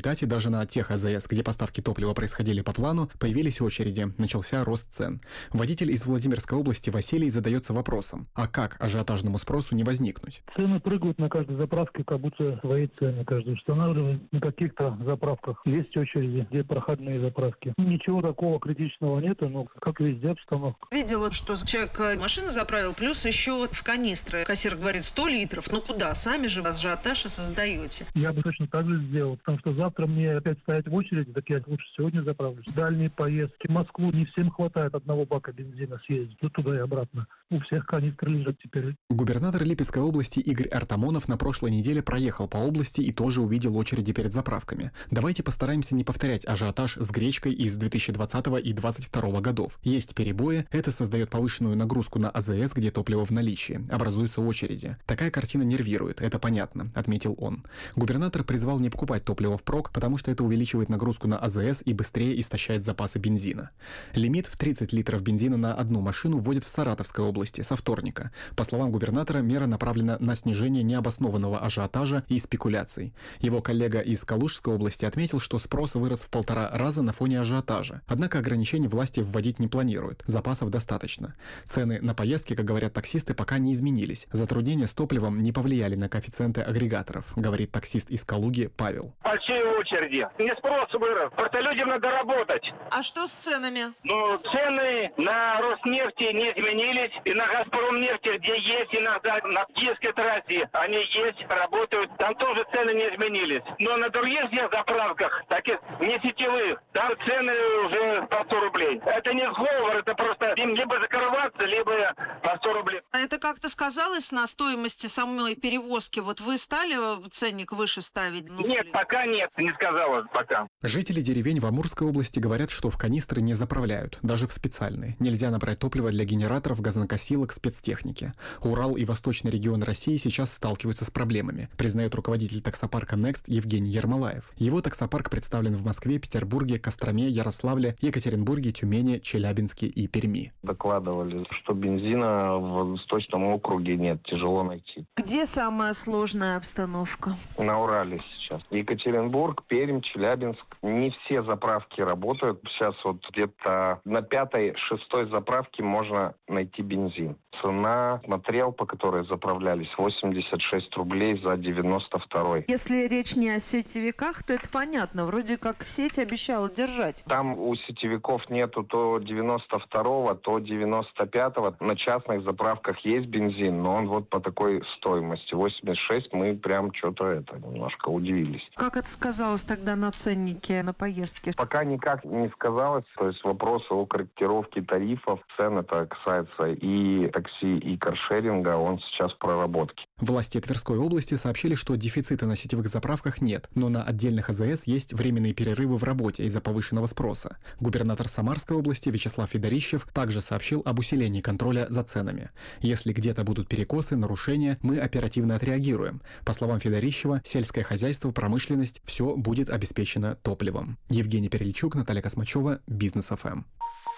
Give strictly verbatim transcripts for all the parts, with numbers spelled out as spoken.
результате даже на тех АЗС, где поставки топлива происходили по плану, появились очереди, начался рост цен. Водитель из Владимирской области Василий задается вопросом, а как ажиотажному спросу не возникнуть? Цены прыгают на каждой заправке, как будто свои цены каждый устанавливает. На каких-то заправках есть очереди, где проходные заправки. Ничего такого критичного нет, но как везде обстановка. Видела, что человек машину заправил, плюс еще в канистры. Кассир говорит сто литров. Ну куда? Сами же ажиотаж и создаете. Я бы точно так же сделал, потому что завтра мне опять стоять в очереди, так я лучше сегодня заправлюсь. Дальние поездки в Москву не всем хватает одного бака бензина съездить. Ну туда и обратно. У всех канистры лежат теперь. Губернатор Липецкой области Игорь Артамонов на прошлой неделе проехал по области и тоже увидел очереди перед заправками. Давайте постараемся не повторять ажиотаж с гречкой из две тысячи двадцатого и две тысячи двадцать второго годов. Есть перебои, это создает повышенную нагрузку на АЗС, где топливо в наличии, образуются очереди. Такая картина нервирует, это понятно, отметил он. Губернатор призвал не покупать топливо впрок, потому что это увеличивает нагрузку на АЗС и быстрее истощает запасы бензина. Лимит в тридцать литров бензина на одну машину вводят в Саратовской области со вторника. По словам губернатора, мера направлена на снижение необоснованного ажиотажа и спекуляций. Его коллега из Калужской области отметил, что спрос вырос в полтора раза на фоне ажиотажа. Однако ограничений власти вводить не планируют, запасов достаточно. Цены на поездки, как говорят таксисты, пока не изменились. Затруднения с топливом не повлияли на коэффициенты агрегаторов, говорит таксист из Калуги Павел. Большие очереди. Не спрос вырос. Просто людям надо работать. А что с ценами? Ну, цены на Роснефти не изменились. И на Газпромнефти, где есть иногда на Киевской трассе, они есть, работают. Там тоже цены не изменились. Но на других заправках, таких не сетевых, там цены уже по сто рублей. Это не сговор, это просто им либо закрываться, либо по сто рублей. А это как-то сказалось на стоимости самой перевозки? Вот вы стали ценник выше ставить? Ну, нет, пока нет, не сказала пока. Жители деревень в Амурской области говорят, что в канистры не заправляют, даже в специальные. Нельзя набрать топливо для генераторов, газонокосилок, спецтехники. Урал и восточный регион России сейчас сталкиваются с проблемами, признает руководитель таксопарка Next Евгений Ермолаев. Его таксопарк представлен в Москве, Петербурге, Костроме, Ярославле, Екатеринбурге, Тюмени, Челябинске и Перми. Докладывали, что бензина в Восточном округе нет, тяжело найти. Где самая сложная обстановка? На Урале сейчас. Екатеринбург, Пермь, Челябинск. Не все заправки работают. Сейчас вот где-то на пятой, шестой заправке можно найти бензин. Цена, смотрел, по которой заправлялись, восемьдесят шесть рублей за девяносто второй. Если речь не о сетевиках, то это понятно. Вроде как сеть обещала держать. Там у сетевиков нету то девяносто второго, то девяносто пятого. На частных заправках есть бензин, но он вот по такой стоимости. восемьдесят шесть мы прям что-то это немножко удивились. Как это сказалось тогда на ценнике на поездки? Пока никак не сказалось. То есть вопросы о корректировке тарифов, цен, это касается и такси, и каршеринга, он сейчас в проработке. Власти Тверской области сообщили, что дефицита на сетевых заправках нет, но на отдельных АЗС есть временные перерывы в работе из-за повышенного спроса. Губернатор Самарской области Вячеслав Федорищев также сообщил об усилении контроля за ценами. Если где-то будут перекосы, нарушения, мы оперативно отреагируем. По словам Федорищева, сельское хозяйство, промышленность – все будет обеспечено топливом. Евгений Перельчук, Наталья Космачева, Бизнес эф эм.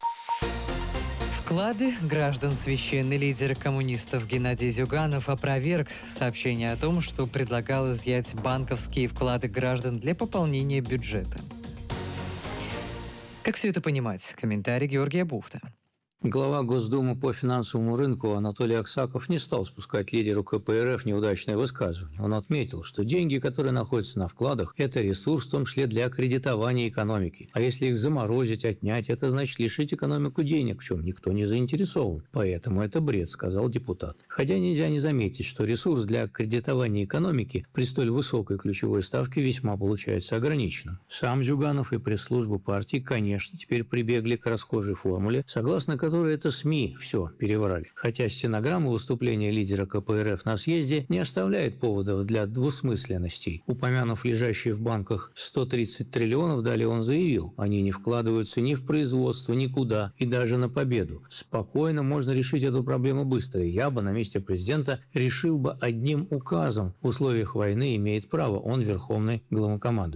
Вклады граждан. Священный лидер коммунистов Геннадий Зюганов опроверг сообщение о том, что предлагал изъять банковские вклады граждан для пополнения бюджета. Как все это понимать? Комментарий Георгия Буфта. Глава Госдумы по финансовому рынку Анатолий Аксаков не стал спускать лидеру ка пэ эр эф неудачное высказывание. Он отметил, что деньги, которые находятся на вкладах, это ресурс, в том числе для кредитования экономики. А если их заморозить, отнять, это значит лишить экономику денег, в чем никто не заинтересован. Поэтому это бред, сказал депутат. Хотя нельзя не заметить, что ресурс для кредитования экономики при столь высокой ключевой ставке весьма получается ограниченным. Сам Зюганов и пресс-служба партии, конечно, теперь прибегли к расхожей формуле, согласно которой которые это СМИ все переврали. Хотя стенограмма выступления лидера ка пэ эр эф на съезде не оставляет поводов для двусмысленностей. Упомянув лежащие в банках сто тридцать триллионов, далее он заявил, они не вкладываются ни в производство, никуда, и даже на победу. Спокойно можно решить эту проблему быстро. Я бы на месте президента решил бы одним указом. В условиях войны имеет право, он верховный главнокомандующий.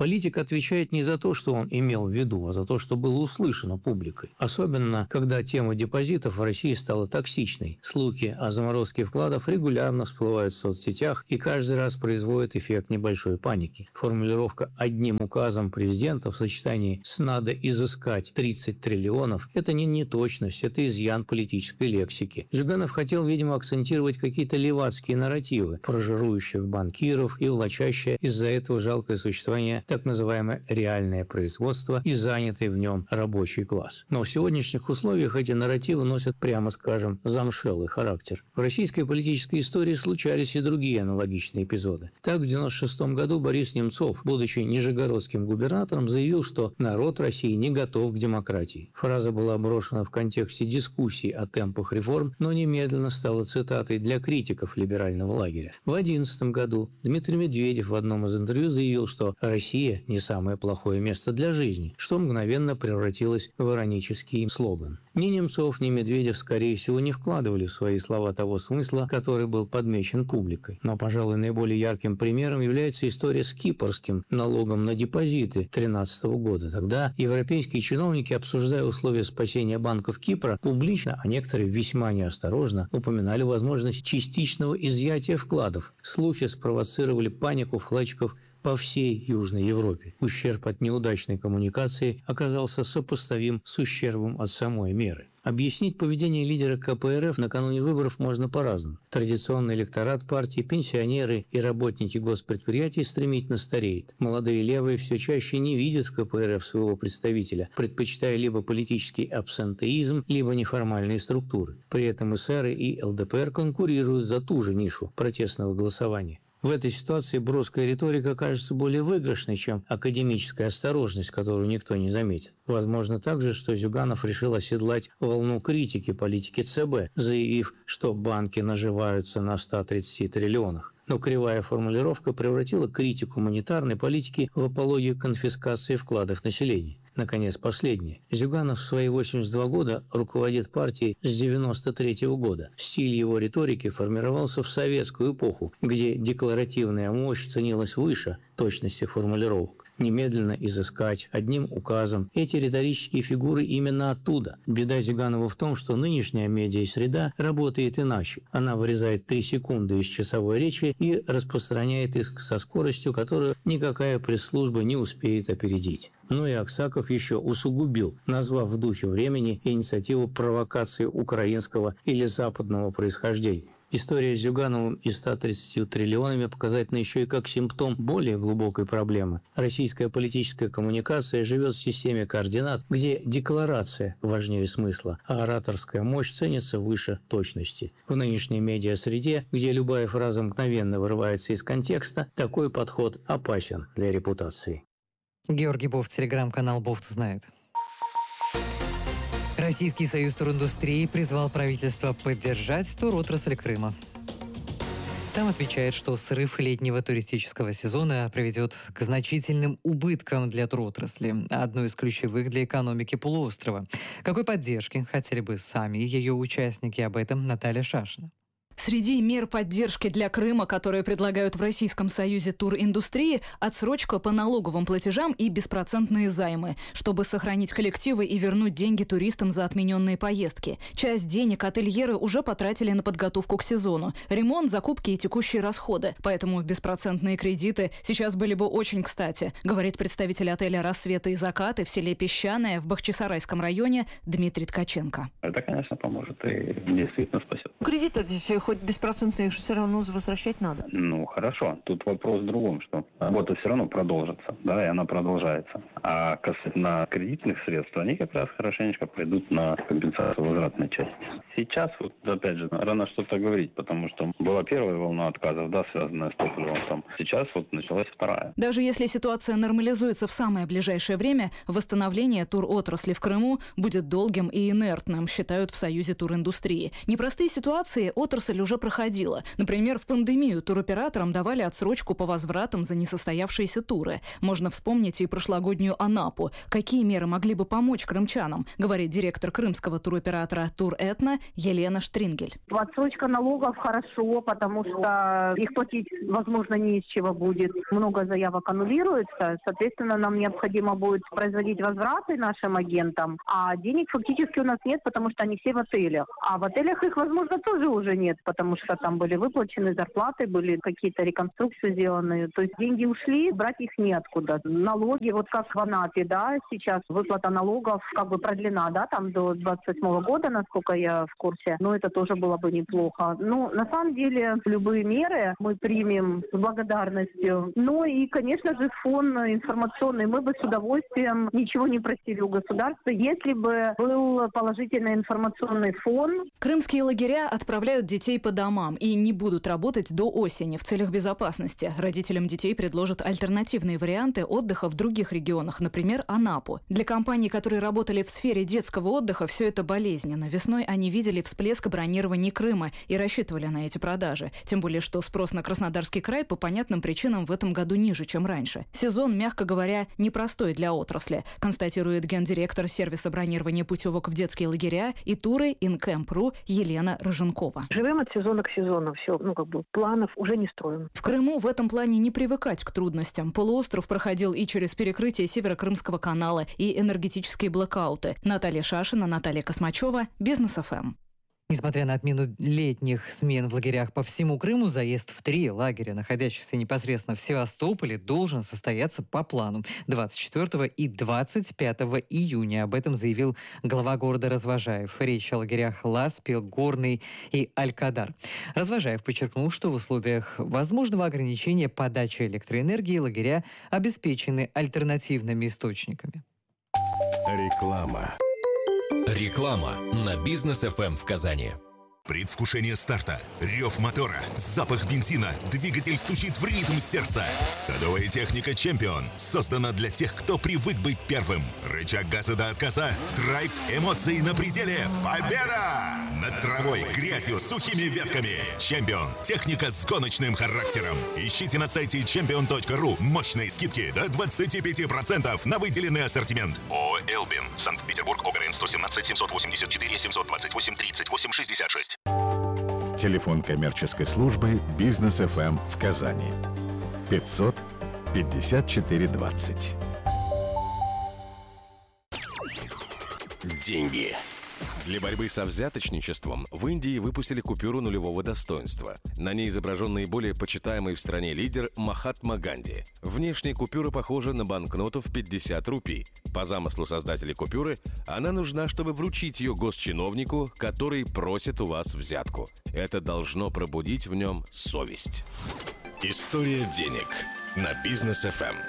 Политик отвечает не за то, что он имел в виду, а за то, что было услышано публикой. Особенно, когда тема депозитов в России стала токсичной. Слухи о заморозке вкладов регулярно всплывают в соцсетях и каждый раз производят эффект небольшой паники. Формулировка «одним указом президента» в сочетании с «надо изыскать тридцать триллионов» – это не неточность, это изъян политической лексики. Зюганов хотел, видимо, акцентировать какие-то левацкие нарративы про жирующих банкиров и влачащее из-за этого жалкое существование так называемое реальное производство и занятый в нем рабочий класс. Но в сегодняшних условиях эти нарративы носят, прямо скажем, замшелый характер. В российской политической истории случались и другие аналогичные эпизоды. Так, в девяносто шестом году Борис Немцов, будучи нижегородским губернатором, заявил, что народ России не готов к демократии. Фраза была брошена в контексте дискуссий о темпах реформ, но немедленно стала цитатой для критиков либерального лагеря. В две тысячи одиннадцатом году Дмитрий Медведев в одном из интервью заявил, что Россия не самое плохое место для жизни, что мгновенно превратилось в иронический слоган. Ни Немцов, ни Медведев, скорее всего, не вкладывали в свои слова того смысла, который был подмечен публикой. Но, пожалуй, наиболее ярким примером является история с кипрским налогом на депозиты две тысячи тринадцатого года. Тогда европейские чиновники, обсуждая условия спасения банков Кипра, публично, а некоторые весьма неосторожно, упоминали возможность частичного изъятия вкладов. Слухи спровоцировали панику вкладчиков по всей Южной Европе. Ущерб от неудачной коммуникации оказался сопоставим с ущербом от самой меры. Объяснить поведение лидера ка пэ эр эф накануне выборов можно по-разному. Традиционный электорат партии, пенсионеры и работники госпредприятий стремительно стареет. Молодые левые все чаще не видят в ка пэ эр эф своего представителя, предпочитая либо политический абсентеизм, либо неформальные структуры. При этом эсеры и эл дэ пэ эр конкурируют за ту же нишу протестного голосования. В этой ситуации броская риторика кажется более выигрышной, чем академическая осторожность, которую никто не заметит. Возможно также, что Зюганов решил оседлать волну критики политики цэ бэ, заявив, что банки наживаются на ста тридцати триллионах. Но кривая формулировка превратила критику монетарной политики в апологию конфискации вкладов населения. Наконец, последнее. Зюганов в свои восемьдесят два года руководит партией с девяносто третьего года. Стиль его риторики формировался в советскую эпоху, где декларативная мощь ценилась выше точности формулировок. Немедленно изыскать, одним указом. Эти риторические фигуры именно оттуда. Беда Зюганова в том, что нынешняя медиа-среда работает иначе. Она вырезает три секунды из часовой речи и распространяет их со скоростью, которую никакая пресс-служба не успеет опередить. Но и Аксаков еще усугубил, назвав в духе времени инициативу провокации украинского или западного происхождения. История с Зюгановым и ста тридцатью триллионами показательна еще и как симптом более глубокой проблемы. Российская политическая коммуникация живет в системе координат, где декларация важнее смысла, а ораторская мощь ценится выше точности. В нынешней медиа-среде, где любая фраза мгновенно вырывается из контекста, такой подход опасен для репутации. Георгий Бофт, телеграм-канал «Бофт знает». Российский союз туриндустрии призвал правительство поддержать туротрасль Крыма. Там отвечает, что срыв летнего туристического сезона приведет к значительным убыткам для туротрасли, одной из ключевых для экономики полуострова. Какой поддержки хотели бы сами ее участники? Об этом Наталья Шашина. Среди мер поддержки для Крыма, которые предлагают в Российском союзе туриндустрии, отсрочка по налоговым платежам и беспроцентные займы, чтобы сохранить коллективы и вернуть деньги туристам за отмененные поездки. Часть денег ательеры уже потратили на подготовку к сезону, ремонт, закупки и текущие расходы. Поэтому беспроцентные кредиты сейчас были бы очень кстати, говорит представитель отеля «Рассветы и закаты» в селе Песчаное в Бахчисарайском районе Дмитрий Ткаченко. Это, конечно, поможет и действительно спасет. Кредиты здесь хоть беспроцентные все равно возвращать надо. Ну, хорошо. Тут вопрос в другом, что работа все равно продолжится, да, и она продолжается. А касательно кредитных средств, они как раз хорошенечко пойдут на компенсацию возвратной части. Сейчас, вот, опять же, рано что-то говорить, потому что была первая волна отказов, да, связанная с топливом. Сейчас вот началась вторая. Даже если ситуация нормализуется в самое ближайшее время, восстановление туротрасли в Крыму будет долгим и инертным, считают в Союзе туриндустрии. Непростые ситуации отрасль уже проходила. Например, в пандемию туроператорам давали отсрочку по возвратам за несостоявшиеся туры. Можно вспомнить и прошлогоднюю Анапу. Какие меры могли бы помочь крымчанам, говорит директор крымского туроператора «Тур Этно» Елена Штрингель. Отсрочка налогов хорошо, потому что их платить, возможно, не из чего будет. Много заявок аннулируется, соответственно, нам необходимо будет производить возвраты нашим агентам, а денег фактически у нас нет, потому что они все в отелях. А в отелях их, возможно, тоже уже нет, потому что там были выплачены зарплаты, были какие-то реконструкции сделаны. То есть деньги ушли, брать их неоткуда. Налоги, вот как в Анапе, да, сейчас выплата налогов как бы продлена, да, там до двадцать восьмого года, насколько я в курсе. Но это тоже было бы неплохо. Ну, на самом деле, любые меры мы примем с благодарностью. Ну и, конечно же, фон информационный. Мы бы с удовольствием ничего не просили у государства, если бы был положительный информационный фон. Крымские лагеря отправляют детей по домам и не будут работать до осени в целях безопасности. Родителям детей предложат альтернативные варианты отдыха в других регионах, например, Анапу. Для компаний, которые работали в сфере детского отдыха, все это болезненно. Весной они видели всплеск бронирования Крыма и рассчитывали на эти продажи. Тем более, что спрос на Краснодарский край по понятным причинам в этом году ниже, чем раньше. Сезон, мягко говоря, непростой для отрасли, констатирует гендиректор сервиса бронирования путевок в детские лагеря и туры Инкэмп.ру Елена Роженкова. Живем от сезона к сезону. Все, ну как бы планов уже не строим. В Крыму в этом плане не привыкать к трудностям. Полуостров проходил и через перекрытие Северо-Крымского канала, и энергетические блэкауты. Наталья Шашина, Наталья Космачева, Бизнес эф эм. Несмотря на отмену летних смен в лагерях по всему Крыму, заезд в три лагеря, находящихся непосредственно в Севастополе, должен состояться по плану двадцать четвёртого и двадцать пятого июня. Об этом заявил глава города Развожаев. Речь о лагерях Ласпил, Горный и Алькадар. Развожаев подчеркнул, что в условиях возможного ограничения подачи электроэнергии лагеря обеспечены альтернативными источниками. Реклама. Реклама на Бизнес эф эм в Казани. Предвкушение старта, рев мотора, запах бензина, двигатель стучит в ритм сердца. Садовая техника «Чемпион» создана для тех, кто привык быть первым. Рычаг газа до отказа, драйв эмоций на пределе. Победа! Над травой, грязью, сухими ветками. «Чемпион» – техника с гоночным характером. Ищите на сайте чемпион точка ру мощные скидки до двадцати пяти процентов на выделенный ассортимент. ООО «Элбин», Санкт-Петербург, ОГРН сто семнадцать семьсот восемьдесят четыре семьсот двадцать восемь тридцать восемь шестьдесят шесть. Телефон коммерческой службы Бизнес эф эм в Казани. пятьсот пятьдесят четыре двадцать. Деньги. Для борьбы со взяточничеством в Индии выпустили купюру нулевого достоинства. На ней изображен наиболее почитаемый в стране лидер Махатма Ганди. Внешне купюра похожа на банкноту в пятьдесят рупий. По замыслу создателей купюры, она нужна, чтобы вручить ее госчиновнику, который просит у вас взятку. Это должно пробудить в нем совесть. История денег на Бизнес эф эм.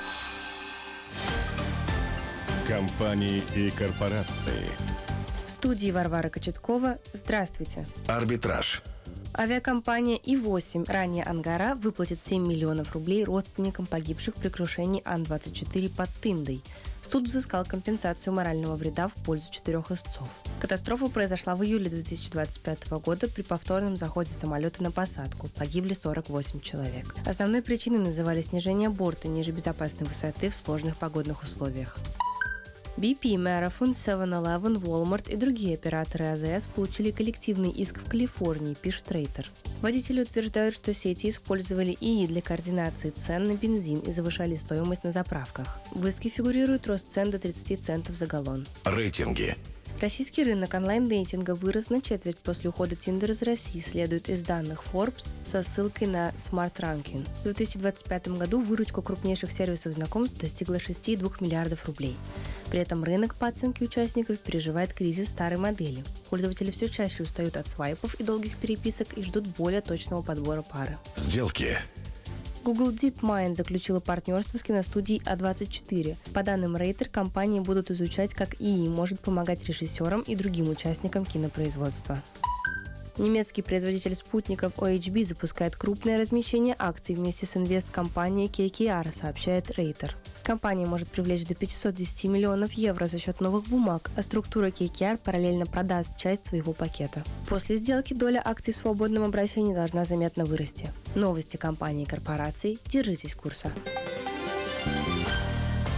Компании и корпорации. В студии Варвара Кочеткова. Здравствуйте. Арбитраж. Авиакомпания И восемь, ранее Ангара, выплатит семь миллионов рублей родственникам погибших при крушении Ан двадцать четыре под Тындой. Суд взыскал компенсацию морального вреда в пользу четырех истцов. Катастрофа произошла в июле две тысячи двадцать пятого года при повторном заходе самолета на посадку. Погибли сорок восемь человек. Основной причиной называли снижение борта ниже безопасной высоты в сложных погодных условиях. би пи, Marathon, севен элевен, Walmart и другие операторы А Зэ Эс получили коллективный иск в Калифорнии, пишет Рейтер. Водители утверждают, что сети использовали ИИ для координации цен на бензин и завышали стоимость на заправках. В иске фигурирует рост цен до тридцати центов за галлон. Рейтинги. Российский рынок онлайн-дейтинга вырос на четверть после ухода Tinder из России, следует из данных Forbes со ссылкой на Smart Ranking. В две тысячи двадцать пятом году выручка крупнейших сервисов знакомств достигла шесть целых две десятых миллиардов рублей. При этом рынок, по оценке участников, переживает кризис старой модели. Пользователи все чаще устают от свайпов и долгих переписок и ждут более точного подбора пары. Сделки. Google DeepMind заключила партнерство с киностудией А двадцать четыре. По данным Рейтер, компании будут изучать, как ИИ может помогать режиссерам и другим участникам кинопроизводства. Немецкий производитель спутников О Эйч Би запускает крупное размещение акций вместе с инвесткомпанией Кей Кей Ар, сообщает Рейтер. Компания может привлечь до пятисот десяти миллионов евро за счет новых бумаг, а структура Кей Кей Ар параллельно продаст часть своего пакета. После сделки доля акций в свободном обращении должна заметно вырасти. Новости компаний и корпораций. Держитесь курса.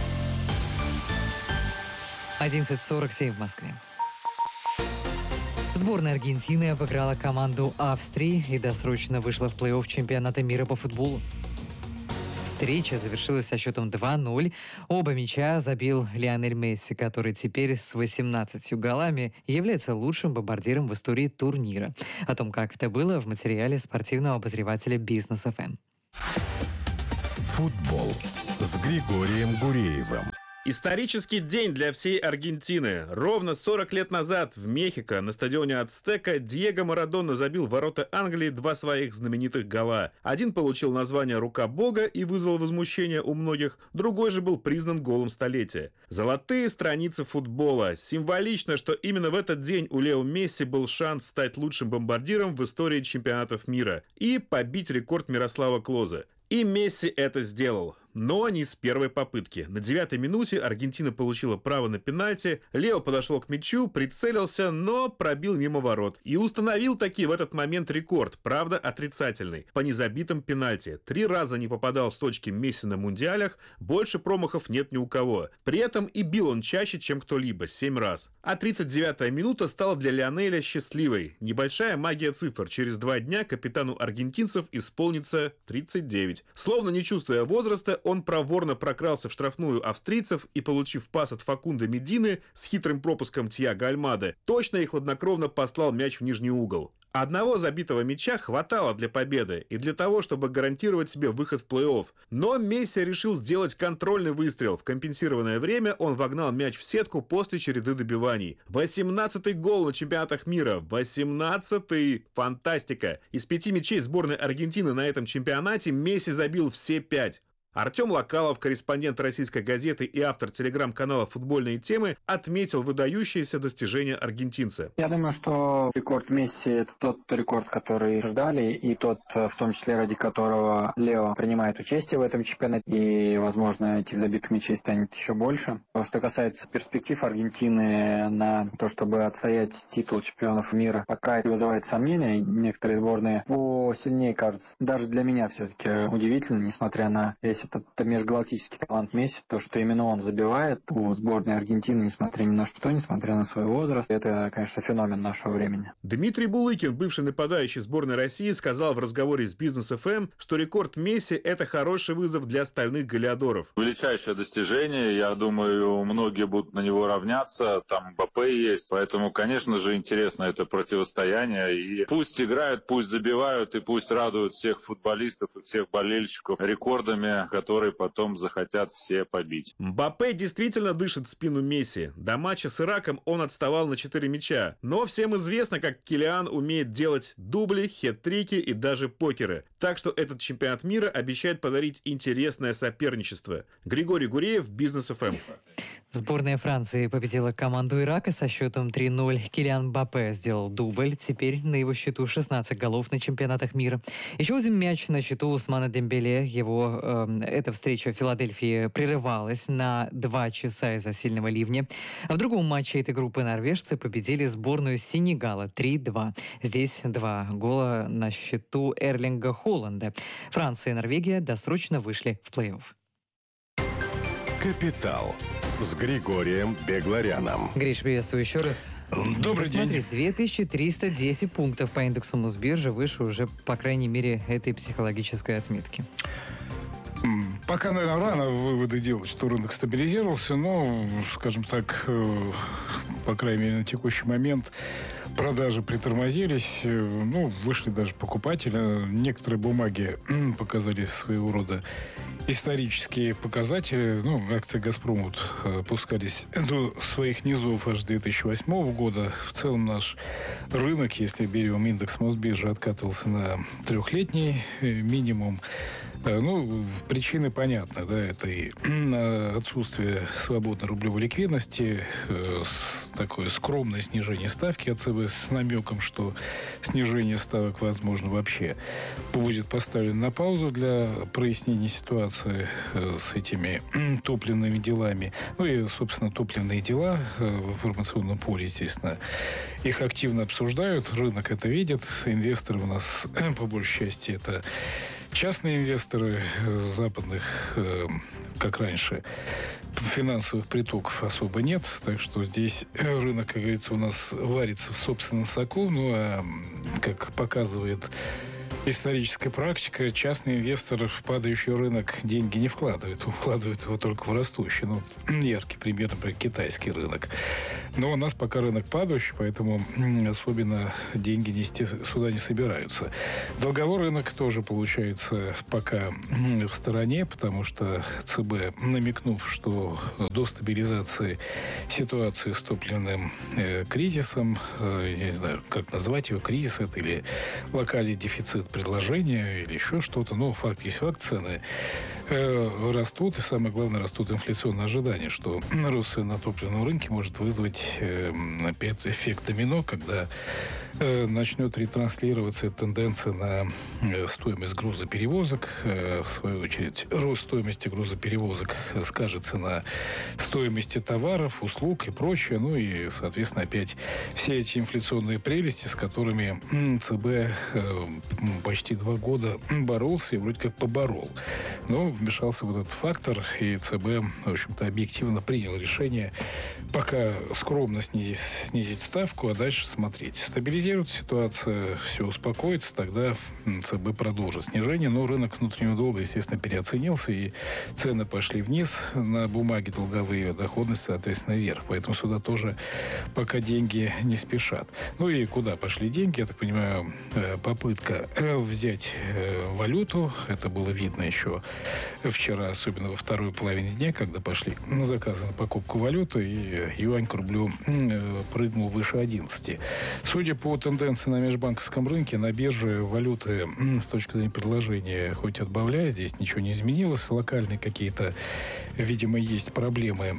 одиннадцать сорок семь в Москве. Сборная Аргентины обыграла команду Австрии и досрочно вышла в плей-офф чемпионата мира по футболу. Встреча завершилась со счетом два ноль. Оба мяча забил Лионель Месси, который теперь с восемнадцатью голами является лучшим бомбардиром в истории турнира. О том, как это было, в материале спортивного обозревателя Бизнес эф эм. Футбол с Григорием Гуреевым. Исторический день для всей Аргентины. Ровно сорок лет назад в Мехико на стадионе Ацтека Диего Марадона забил в ворота Англии два своих знаменитых гола. Один получил название «Рука Бога» и вызвал возмущение у многих, другой же был признан голом столетия. Золотые страницы футбола. Символично, что именно в этот день у Лео Месси был шанс стать лучшим бомбардиром в истории чемпионатов мира и побить рекорд Мирослава Клоза. И Месси это сделал. Но не с первой попытки. На девятой минуте Аргентина получила право на пенальти. Лео подошел к мячу, прицелился, но пробил мимо ворот. И установил таки в этот момент рекорд, правда отрицательный, по незабитым пенальти. Три раза не попадал с точки Месси на мундиалях, больше промахов нет ни у кого. При этом и бил он чаще, чем кто-либо, семь раз. А тридцать девятая минута стала для Лионеля счастливой. Небольшая магия цифр. Через два дня капитану аргентинцев исполнится тридцать девять. Словно не чувствуя возраста, он проворно прокрался в штрафную австрийцев и, получив пас от Факунда Медины с хитрым пропуском Тьяго Альмады, точно и хладнокровно послал мяч в нижний угол. Одного забитого мяча хватало для победы и для того, чтобы гарантировать себе выход в плей-офф. Но Месси решил сделать контрольный выстрел. В компенсированное время он вогнал мяч в сетку после череды добиваний. восемнадцатый гол на чемпионатах мира. восемнадцатый! Фантастика! Из пяти мячей сборной Аргентины на этом чемпионате Месси забил все пять. Артем Локалов, корреспондент российской газеты и автор телеграм-канала «Футбольные темы», отметил выдающиеся достижения аргентинца. Я думаю, что рекорд Месси – это тот рекорд, который ждали, и тот, в том числе, ради которого Лео принимает участие в этом чемпионате, и, возможно, этих забитых мячей станет еще больше. Что касается перспектив Аргентины на то, чтобы отстоять титул чемпионов мира, пока это вызывает сомнения, некоторые сборные посильнее кажутся. Даже для меня все-таки удивительно, несмотря на весь этот межгалактический талант Месси, то, что именно он забивает у сборной Аргентины, несмотря ни на что, несмотря на свой возраст, это, конечно, феномен нашего времени. Дмитрий Булыкин, бывший нападающий сборной России, сказал в разговоре с Бизнес эф эм, что рекорд Месси – это хороший вызов для остальных голеадоров. Величайшее достижение, я думаю, многие будут на него равняться, там Мбаппе есть, поэтому, конечно же, интересно это противостояние, и пусть играют, пусть забивают, и пусть радуют всех футболистов и всех болельщиков рекордами, которые потом захотят все побить. Мбаппе действительно дышит в спину Месси. До матча с Ираком он отставал на четыре мяча. Но всем известно, как Килиан умеет делать дубли, хет-трики и даже покеры. Так что этот чемпионат мира обещает подарить интересное соперничество. Григорий Гуреев, Бизнес эф эм. Сборная Франции победила команду Ирака со счетом три ноль. Килиан Мбаппе сделал дубль. Теперь на его счету шестнадцать голов на чемпионатах мира. Еще один мяч на счету Усмана Дембеле. Его э, эта встреча в Филадельфии прерывалась на два часа из-за сильного ливня. А в другом матче этой группы норвежцы победили сборную Сенегала три два. Здесь два гола на счету Эрлинга Холланда. Франция и Норвегия досрочно вышли в плей-офф. «Капитал» с Григорием Бегларяном. Гриш, приветствую еще раз. Добрый день. Смотри, две тысячи триста десять пунктов по индексу Мосбиржи, выше уже, по крайней мере, этой психологической отметки. Пока, наверное, рано выводы делать, что рынок стабилизировался, но, скажем так, по крайней мере, на текущий момент продажи притормозились, ну, вышли даже покупатели. Некоторые бумаги показали своего рода исторические показатели. Ну, акции «Газпрома» вот, опускались до своих низов аж две тысячи восьмого года. В целом наш рынок, если берем индекс Мосбиржи, откатывался на трехлетний минимум. Ну, причины понятны, да, это и отсутствие свободной рублевой ликвидности, такое скромное снижение ставки АЦБ с намеком, что снижение ставок, возможно, вообще будет поставлено на паузу для прояснения ситуации с этими топливными делами. Ну и, собственно, топливные дела в информационном поле, естественно, их активно обсуждают, рынок это видит, инвесторы у нас, по большей части, это Частные инвесторы западных, как раньше, финансовых притоков особо нет, так что здесь рынок, как говорится, у нас варится в собственном соку. Ну, а как показывает историческая практика, частный инвестор в падающий рынок деньги не вкладывает. Он вкладывает его только в растущий. Ну, яркий пример, например, китайский рынок. Но у нас пока рынок падающий, поэтому особенно деньги нести сюда не собираются. Долговой рынок тоже получается пока в стороне, потому что ЦБ, намекнув, что до стабилизации ситуации с топливным э, кризисом, э, я не знаю, как назвать его, кризис это или локальный дефицит предложения или еще что-то, но факт есть факт, цены э, растут, и самое главное, растут инфляционные ожидания, что рост цен на топливном рынке может вызвать э, опять эффект домино, когда э, начнет ретранслироваться тенденция на э, стоимость грузоперевозок. Э, в свою очередь, рост стоимости грузоперевозок скажется на стоимости товаров, услуг и прочее. Ну и, соответственно, опять все эти инфляционные прелести, с которыми ЦБ э, почти два года боролся и вроде как поборол. Но вмешался вот этот фактор, и ЦБ, в общем-то, объективно принял решение пока скромно снизить, снизить ставку, а дальше смотреть. Стабилизируется ситуация, все успокоится, тогда ЦБ продолжит снижение. Но рынок внутреннего долга, естественно, переоценился, и цены пошли вниз на бумаги долговые, доходность, соответственно, вверх. Поэтому сюда тоже пока деньги не спешат. Ну и куда пошли деньги? Я так понимаю, попытка взять валюту. Это было видно еще вчера, особенно во второй половине дня, когда пошли заказы на покупку валюты, и юань к рублю прыгнул выше одиннадцати. Судя по тенденции на межбанковском рынке, на бирже валюты с точки зрения предложения хоть отбавляй, здесь ничего не изменилось. Локальные какие-то, видимо, есть проблемы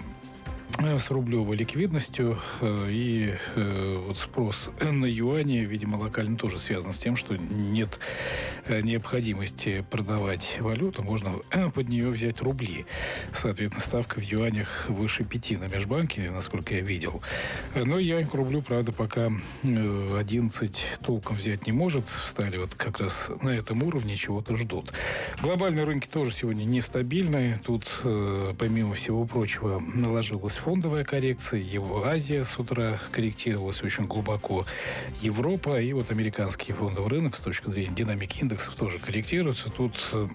с рублевой ликвидностью, и вот спрос на юани, видимо, локально тоже связан с тем, что нет необходимости продавать валюту, можно под нее взять рубли. Соответственно, ставка в юанях выше пяти на межбанке, насколько я видел. Но юань к рублю, правда, пока одиннадцать толком взять не может. Встали вот как раз на этом уровне, чего-то ждут. Глобальные рынки тоже сегодня нестабильные. Тут, помимо всего прочего, наложилась фондовая коррекция. Его Азия с утра корректировалась очень глубоко. Европа и вот американский фондовый рынок с точки зрения динамики индексов тоже корректируются. Тут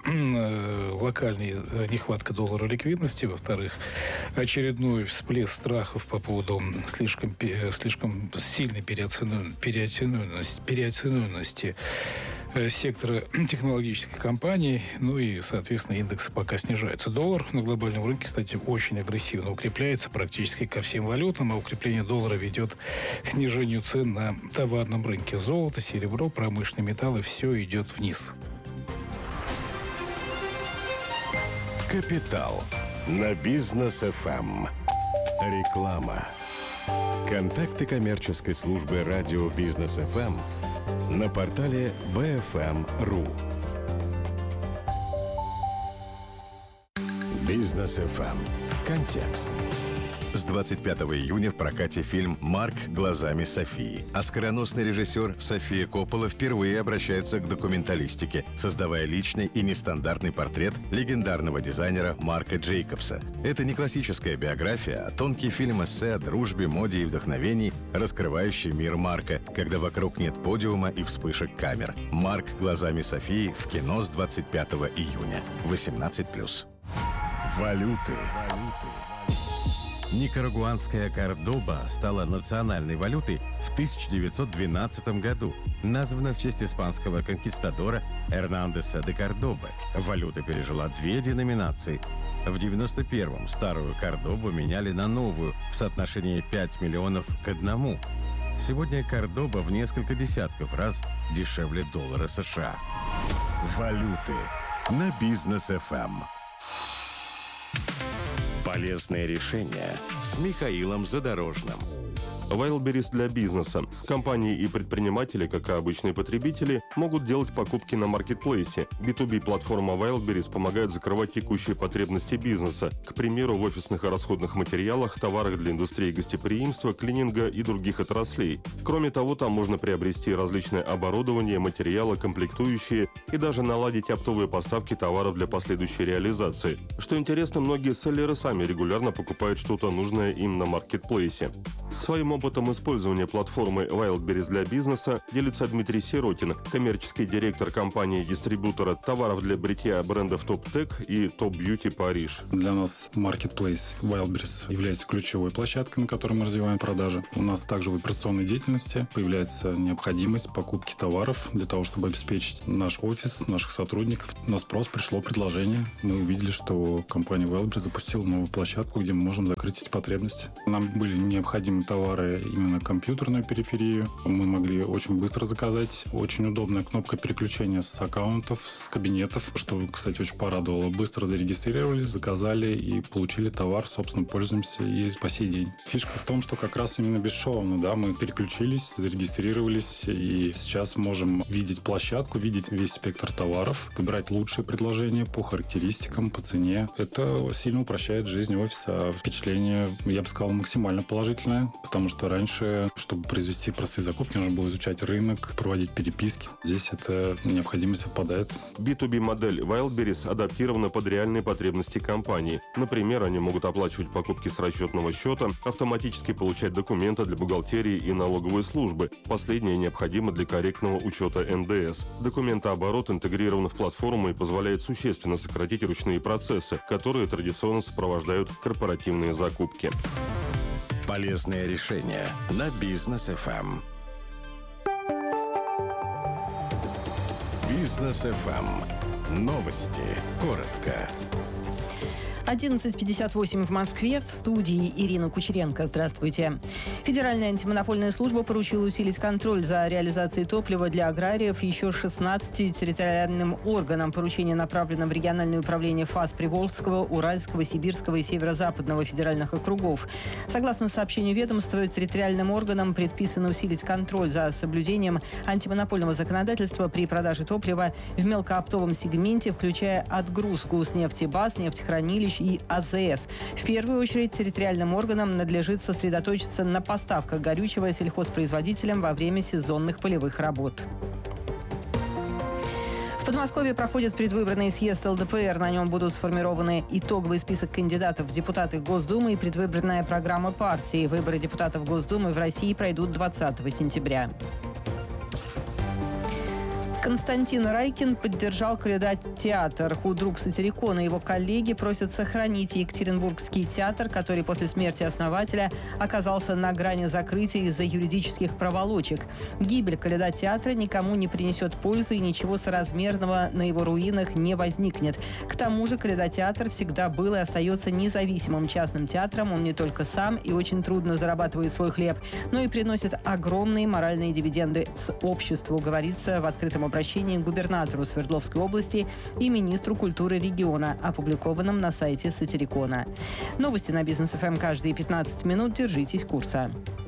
э, локальная нехватка доллара ликвидности. Во-вторых, очередной всплеск страхов по поводу слишком, слишком сильной переоцененности, переоцененности, переоцененности сектора технологических компаний. Ну и, соответственно, индексы пока снижаются. Доллар на глобальном рынке, кстати, очень агрессивно укрепляется практически ко всем валютам, а укрепление доллара ведет к снижению цен на товарном рынке. Золото, серебро, промышленные металлы — все идет вниз. Капитал на Бизнес эф эм. Реклама. Контакты коммерческой службы радио Бизнес эф эм на портале би эф эм точка ру. Бизнес эф эм. Контекст. С двадцать пятого июня в прокате фильм «Марк. Глазами Софии». Оскароносный режиссер София Коппола впервые обращается к документалистике, создавая личный и нестандартный портрет легендарного дизайнера Марка Джейкобса. Это не классическая биография, а тонкий фильм-эссе о дружбе, моде и вдохновении, раскрывающий мир Марка, когда вокруг нет подиума и вспышек камер. «Марк. Глазами Софии» в кино с двадцать пятого июня. восемнадцать плюс. Валюты. Никарагуанская Кордоба стала национальной валютой в тысяча девятьсот двенадцатом году. Названа в честь испанского конкистадора Эрнандеса де Кордобы. Валюта пережила две деноминации. В девяносто первом старую Кордобу меняли на новую в соотношении пять миллионов к одному. Сегодня Кордоба в несколько десятков раз дешевле доллара США. Валюты на Бизнес эф эм. Полезные решения с Михаилом Задорожным. Wildberries для бизнеса. Компании и предприниматели, как и обычные потребители, могут делать покупки на маркетплейсе. би ту би-платформа Wildberries помогает закрывать текущие потребности бизнеса, к примеру, в офисных и расходных материалах, товарах для индустрии гостеприимства, клининга и других отраслей. Кроме того, там можно приобрести различное оборудование, материалы, комплектующие и даже наладить оптовые поставки товаров для последующей реализации. Что интересно, многие селлеры сами регулярно покупают что-то нужное им на маркетплейсе. Своим опытом использования платформы Wildberries для бизнеса делится Дмитрий Сиротин, коммерческий директор компании-дистрибьютора товаров для бритья брендов Top Tech и Top Beauty Париж. Для нас маркетплейс Wildberries является ключевой площадкой, на которой мы развиваем продажи. У нас также в операционной деятельности появляется необходимость покупки товаров для того, чтобы обеспечить наш офис, наших сотрудников. На спрос пришло предложение. Мы увидели, что компания Wildberries запустила новую площадку, где мы можем закрыть эти потребности. Нам были необходимы товары именно компьютерную периферию. Мы могли очень быстро заказать. Очень удобная кнопка переключения с аккаунтов, с кабинетов, что, кстати, очень порадовало. Быстро зарегистрировались, заказали и получили товар, собственно, пользуемся и по сей день. Фишка в том, что как раз именно бесшовно, да, мы переключились, зарегистрировались и сейчас можем видеть площадку, видеть весь спектр товаров, выбирать лучшие предложения по характеристикам, по цене. Это сильно упрощает жизнь офиса. Впечатление, я бы сказал, максимально положительное. Потому что раньше, чтобы произвести простые закупки, нужно было изучать рынок, проводить переписки. Здесь эта необходимость отпадает. би ту би-модель Wildberries адаптирована под реальные потребности компании. Например, они могут оплачивать покупки с расчетного счета, автоматически получать документы для бухгалтерии и налоговой службы. Последнее необходимо для корректного учета эн дэ эс. Документооборот интегрирован в платформу и позволяет существенно сократить ручные процессы, которые традиционно сопровождают корпоративные закупки. Полезное решение на Бизнес эф эм. Бизнес эф эм. Новости. Коротко. одиннадцать пятьдесят восемь в Москве. В студии Ирина Кучеренко. Здравствуйте. Федеральная антимонопольная служба поручила усилить контроль за реализацией топлива для аграриев еще шестнадцати территориальным органам. Поручение направлено в региональное управление ФАС Приволжского, Уральского, Сибирского и Северо-Западного федеральных округов. Согласно сообщению ведомства, территориальным органам предписано усилить контроль за соблюдением антимонопольного законодательства при продаже топлива в мелкооптовом сегменте, включая отгрузку с нефтебаз, нефтехранилищ и а зэ эс. В первую очередь территориальным органам надлежит сосредоточиться на поставках горючего сельхозпроизводителям во время сезонных полевых работ. В Подмосковье проходит предвыборный съезд эл дэ пэ эр. На нем будут сформированы итоговый список кандидатов в депутаты Госдумы и предвыборная программа партии. Выборы депутатов Госдумы в России пройдут двадцатого сентября. Константин Райкин поддержал кандидат-театр. Худрук Сатирикон и его коллеги просят сохранить Екатеринбургский театр, который после смерти основателя оказался на грани закрытия из-за юридических проволочек. Гибель кандидат-театра никому не принесет пользы и ничего соразмерного на его руинах не возникнет. К тому же кандидат-театр всегда был и остается независимым частным театром. Он не только сам и очень трудно зарабатывает свой хлеб, но и приносит огромные моральные дивиденды с обществу, говорится в открытом обращении к губернатору Свердловской области и министру культуры региона, опубликованном на сайте Сатирикона. Новости на Бизнес эф эм каждые пятнадцать минут. Держитесь курса.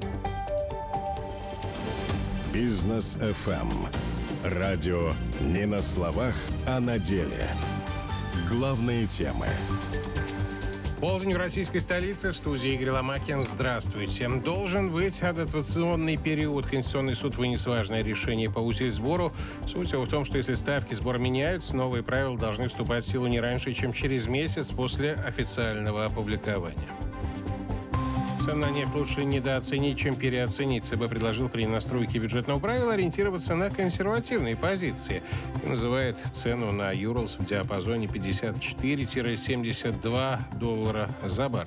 Бизнес эф эм. Радио не на словах, а на деле. Главные темы. Полдень в российской столице. В студии Игорь Ломакин. Здравствуйте. Должен быть адаптационный период. Конституционный суд вынес важное решение по усельсбору. Суть в том, что если ставки сбора меняются, новые правила должны вступать в силу не раньше, чем через месяц после официального опубликования. Цены на нефть лучше недооценить, чем переоценить. ЦБ предложил при настройке бюджетного правила ориентироваться на консервативные позиции и называет цену на Юрлс в диапазоне пятьдесят четыре - семьдесят два доллара за баррель.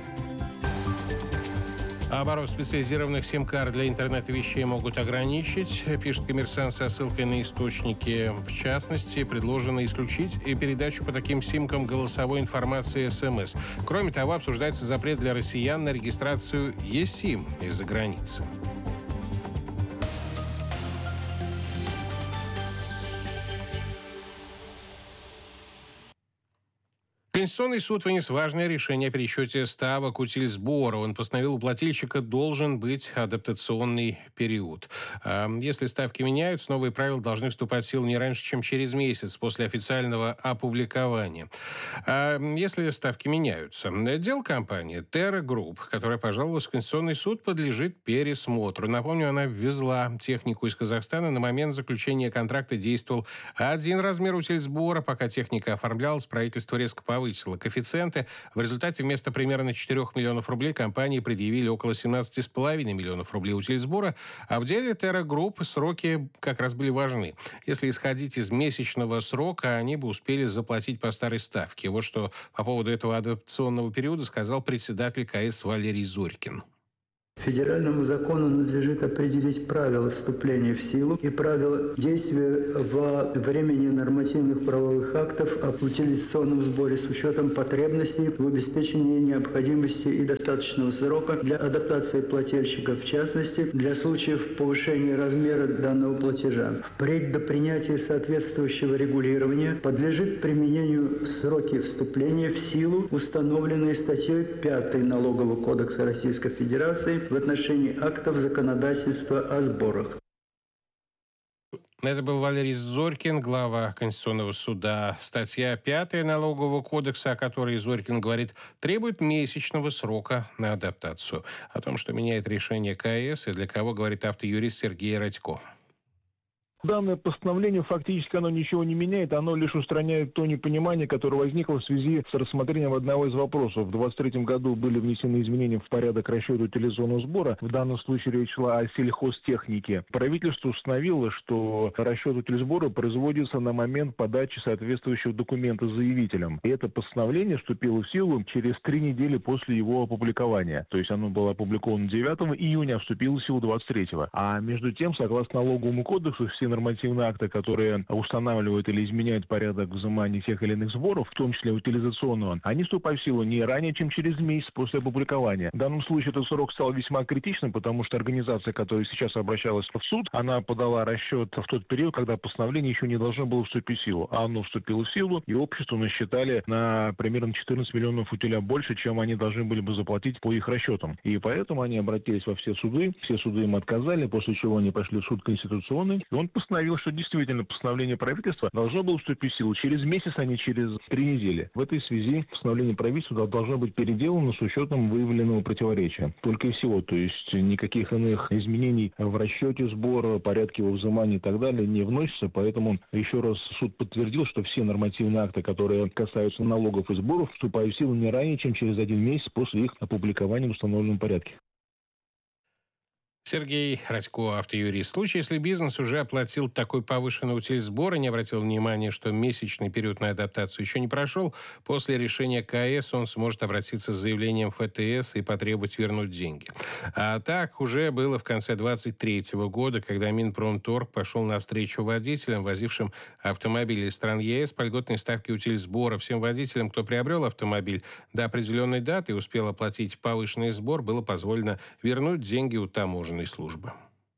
Оборот специализированных сим-карт для интернета вещей могут ограничить, пишет «Коммерсант» со ссылкой на источники. В частности, предложено исключить и передачу по таким симкам голосовой информации эс эм эс. Кроме того, обсуждается запрет для россиян на регистрацию e-сим из-за границы. Конституционный суд вынес важное решение о пересчете ставок утильсбора. Он постановил, у плательщика должен быть адаптационный период. Если ставки меняются, новые правила должны вступать в силу не раньше, чем через месяц после официального опубликования. А если ставки меняются, дело компании Terra Group, которая пожаловалась в Конституционный суд, подлежит пересмотру. Напомню, она ввезла технику из Казахстана. На момент заключения контракта действовал один размер утильсбора. Пока техника оформлялась, правительство резко повысило коэффициенты. В результате вместо примерно четырёх миллионов рублей компании предъявили около семнадцати с половиной миллионов рублей утильсбора. А в деле Terra Group сроки как раз были важны. Если исходить из месячного срока, они бы успели заплатить по старой ставке. Вот что по поводу этого адаптационного периода сказал председатель КС Валерий Зорькин. Федеральному закону надлежит определить правила вступления в силу и правила действия во времени нормативных правовых актов об утилизационном сборе с учетом потребностей в обеспечении необходимости и достаточного срока для адаптации плательщика, в частности, для случаев повышения размера данного платежа. Впредь до принятия соответствующего регулирования подлежит применению сроки вступления в силу, установленные статьей пятой Налогового кодекса Российской Федерации в отношении актов законодательства о сборах. Это был Валерий Зорькин, глава Конституционного суда. Статья пятая Налогового кодекса, о которой Зорькин говорит, требует месячного срока на адаптацию. О том, что меняет решение КС и для кого, говорит автоюрист Сергей Радько. Данное постановление фактически оно ничего не меняет, оно лишь устраняет то непонимание, которое возникло в связи с рассмотрением одного из вопросов. В двадцать третьем году были внесены изменения в порядок расчета утилизационного сбора. В данном случае речь шла о сельхозтехнике. Правительство установило, что расчет утильсбора производится на момент подачи соответствующего документа заявителем. И это постановление вступило в силу через три недели после его опубликования. То есть оно было опубликовано девятого июня, а вступило в силу двадцать третьего. А между тем, согласно Налоговому кодексу, все нормативные акты, которые устанавливают или изменяют порядок взимания тех или иных сборов, в том числе утилизационного, они вступают в силу не ранее, чем через месяц после опубликования. В данном случае этот срок стал весьма критичным, потому что организация, которая сейчас обращалась в суд, она подала расчет в тот период, когда постановление еще не должно было вступить в силу. А оно вступило в силу, и обществу насчитали на примерно четырнадцать миллионов утиля больше, чем они должны были бы заплатить по их расчетам. И поэтому они обратились во все суды, все суды им отказали, после чего они пошли в суд конституционный, и он постановил, что действительно постановление правительства должно было вступить в силу через месяц, а не через три недели. В этой связи постановление правительства должно быть переделано с учетом выявленного противоречия. Только и всего, то есть никаких иных изменений в расчете сбора, порядке его взимания и так далее не вносится, поэтому еще раз суд подтвердил, что все нормативные акты, которые касаются налогов и сборов, вступают в силу не ранее, чем через один месяц после их опубликования в установленном порядке. Сергей Радько, автоюрист. В случае, если бизнес уже оплатил такой повышенный утильсбор и не обратил внимания, что месячный период на адаптацию еще не прошел, после решения КС он сможет обратиться с заявлением в эф тэ эс и потребовать вернуть деньги. А так уже было в конце двадцать третьего года, когда Минпромторг пошел навстречу водителям, возившим автомобили из стран е эс по льготной ставке утильсбора. Всем водителям, кто приобрел автомобиль до определенной даты и успел оплатить повышенный сбор, было позволено вернуть деньги у таможенной службы.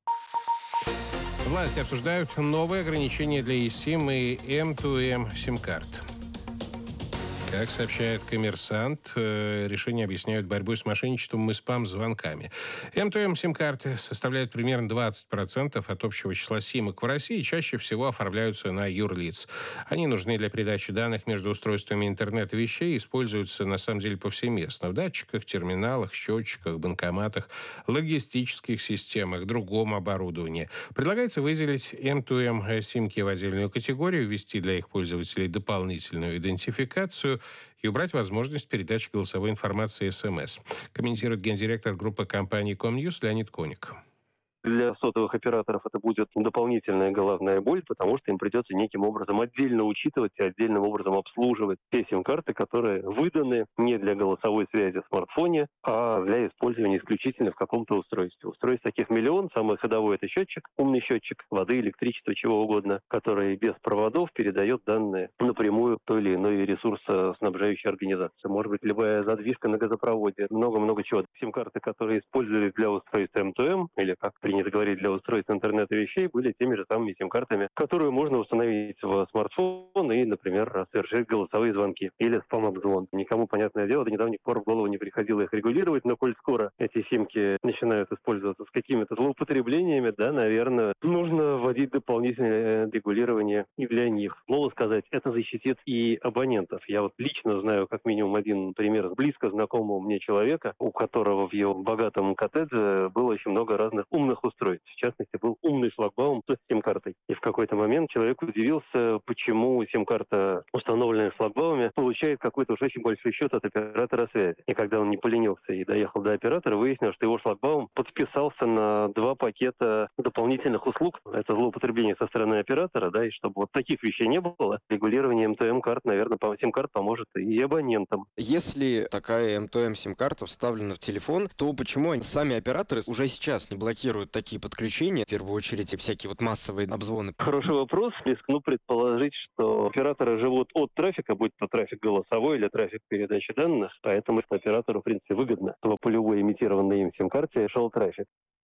Власти обсуждают новые ограничения для eSIM и эм два эм сим-карт. Как сообщает «Коммерсант», решение объясняют борьбой с мошенничеством и спам-звонками. эм два эм сим-карты составляют примерно двадцать процентов от общего числа симок в России и чаще всего оформляются на юрлиц. Они нужны для передачи данных между устройствами интернета вещей и используются на самом деле повсеместно. В датчиках, терминалах, счетчиках, банкоматах, логистических системах, другом оборудовании. Предлагается выделить эм два эм симки в отдельную категорию, ввести для их пользователей дополнительную идентификацию и убрать возможность передачи голосовой информации эс эм эс, комментирует гендиректор группы компании Комньюз Леонид Коник. Для сотовых операторов это будет дополнительная головная боль, потому что им придется неким образом отдельно учитывать и отдельным образом обслуживать те сим-карты, которые выданы не для голосовой связи в смартфоне, а для использования исключительно в каком-то устройстве. Устройств таких миллион. Самый ходовой — это счетчик, умный счетчик воды, электричества, чего угодно, который без проводов передает данные напрямую той или иной ресурсоснабжающей организации. Может быть, любая задвижка на газопроводе, много-много чего. Сим-карты, которые использовались для устройств эм два эм, или как принято они договорились для устройства интернета вещей, были теми же самыми сим-картами, которые можно установить в смартфон и, например, совершить голосовые звонки или спам-обзвон. Никому, понятное дело, до недавних пор в голову не приходило их регулировать, но коль скоро эти симки начинают использоваться с какими-то злоупотреблениями, да, наверное, нужно вводить дополнительное регулирование и для них. Можно сказать, это защитит и абонентов. Я вот лично знаю как минимум один пример близко знакомого мне человека, у которого в его богатом коттедже было очень много разных умных устройств. В частности, был умный шлагбаум с сим-картой. И в какой-то момент человек удивился, почему сим-карта, установленная в шлагбауме, получает какой-то уж очень большой счет от оператора связи. И когда он не поленился и доехал до оператора, выяснилось, что его шлагбаум подписался на два пакета дополнительных услуг. Это злоупотребление со стороны оператора, да, и чтобы вот таких вещей не было, регулирование эм тэ эм-карт, наверное, по сим-карт поможет и абонентам. Если такая эм тэ эм-сим-карта вставлена в телефон, то почему они, сами операторы уже сейчас не блокируют такие подключения, в первую очередь всякие вот массовые обзвоны? Хороший вопрос. Рискну предположить, что операторы живут от трафика, будь то трафик голосовой или трафик передачи данных, поэтому оператору, в принципе, выгодно, чтобы по любой имитированной им сим-карте шел трафик.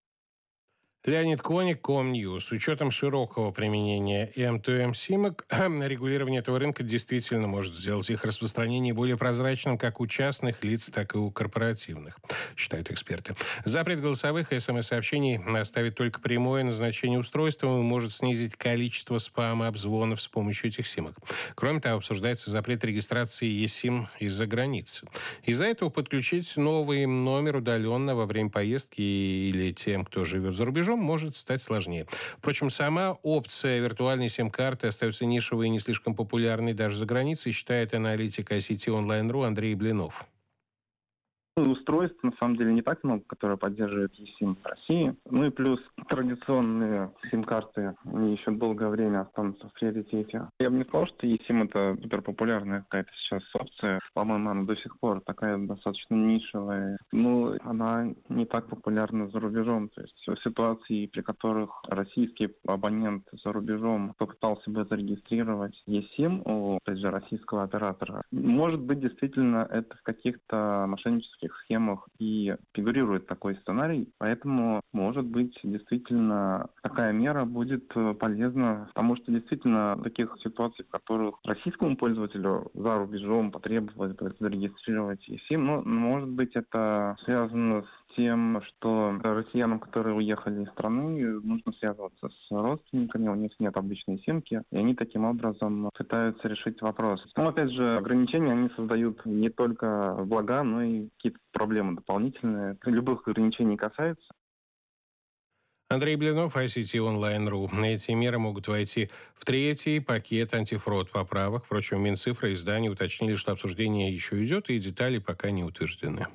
Леонид Коник, Комньюз. С учетом широкого применения эм тэ эм-симок, регулирование этого рынка действительно может сделать их распространение более прозрачным как у частных лиц, так и у корпоративных, считают эксперты. Запрет голосовых и смс-сообщений оставит только прямое назначение устройства и может снизить количество спама-обзвонов с помощью этих симок. Кроме того, обсуждается запрет регистрации eSIM из-за границы. Из-за этого подключить новый номер удаленно во время поездки или тем, кто живет за рубежом, может стать сложнее. Впрочем, сама опция виртуальной сим-карты остается нишевой и не слишком популярной даже за границей, считает аналитик ай си ти онлайн точка ру Андрей Блинов. Устройств, на самом деле, не так много, которые поддерживают eSIM в России. Ну и плюс традиционные сим-карты, они еще долгое время останутся в приоритете. Я бы не сказал, что eSIM это суперпопулярная какая-то сейчас опция. По-моему, она до сих пор такая достаточно нишевая. Ну, она не так популярна за рубежом. То есть в ситуации, при которых российский абонент за рубежом попытался бы зарегистрировать eSIM у, опять же, российского оператора, может быть, действительно, это в каких-то мошеннических схемах и фигурирует такой сценарий, поэтому, может быть, действительно такая мера будет полезна, потому что действительно таких ситуаций, в которых российскому пользователю за рубежом потребовалось бы зарегистрировать eSIM, ну, может быть, это связано с тем, что россиянам, которые уехали из страны, нужно связываться с родственниками, у них нет обычной симки, и они таким образом пытаются решить вопрос. Но, опять же, ограничения они создают не только блага, но и какие-то проблемы дополнительные. Любых ограничений касается. Андрей Блинов, ай си ти онлайн точка ру. Эти меры могут войти в третий пакет антифрод поправок. Впрочем, Минцифра и издания уточнили, что обсуждение еще идет, и детали пока не утверждены.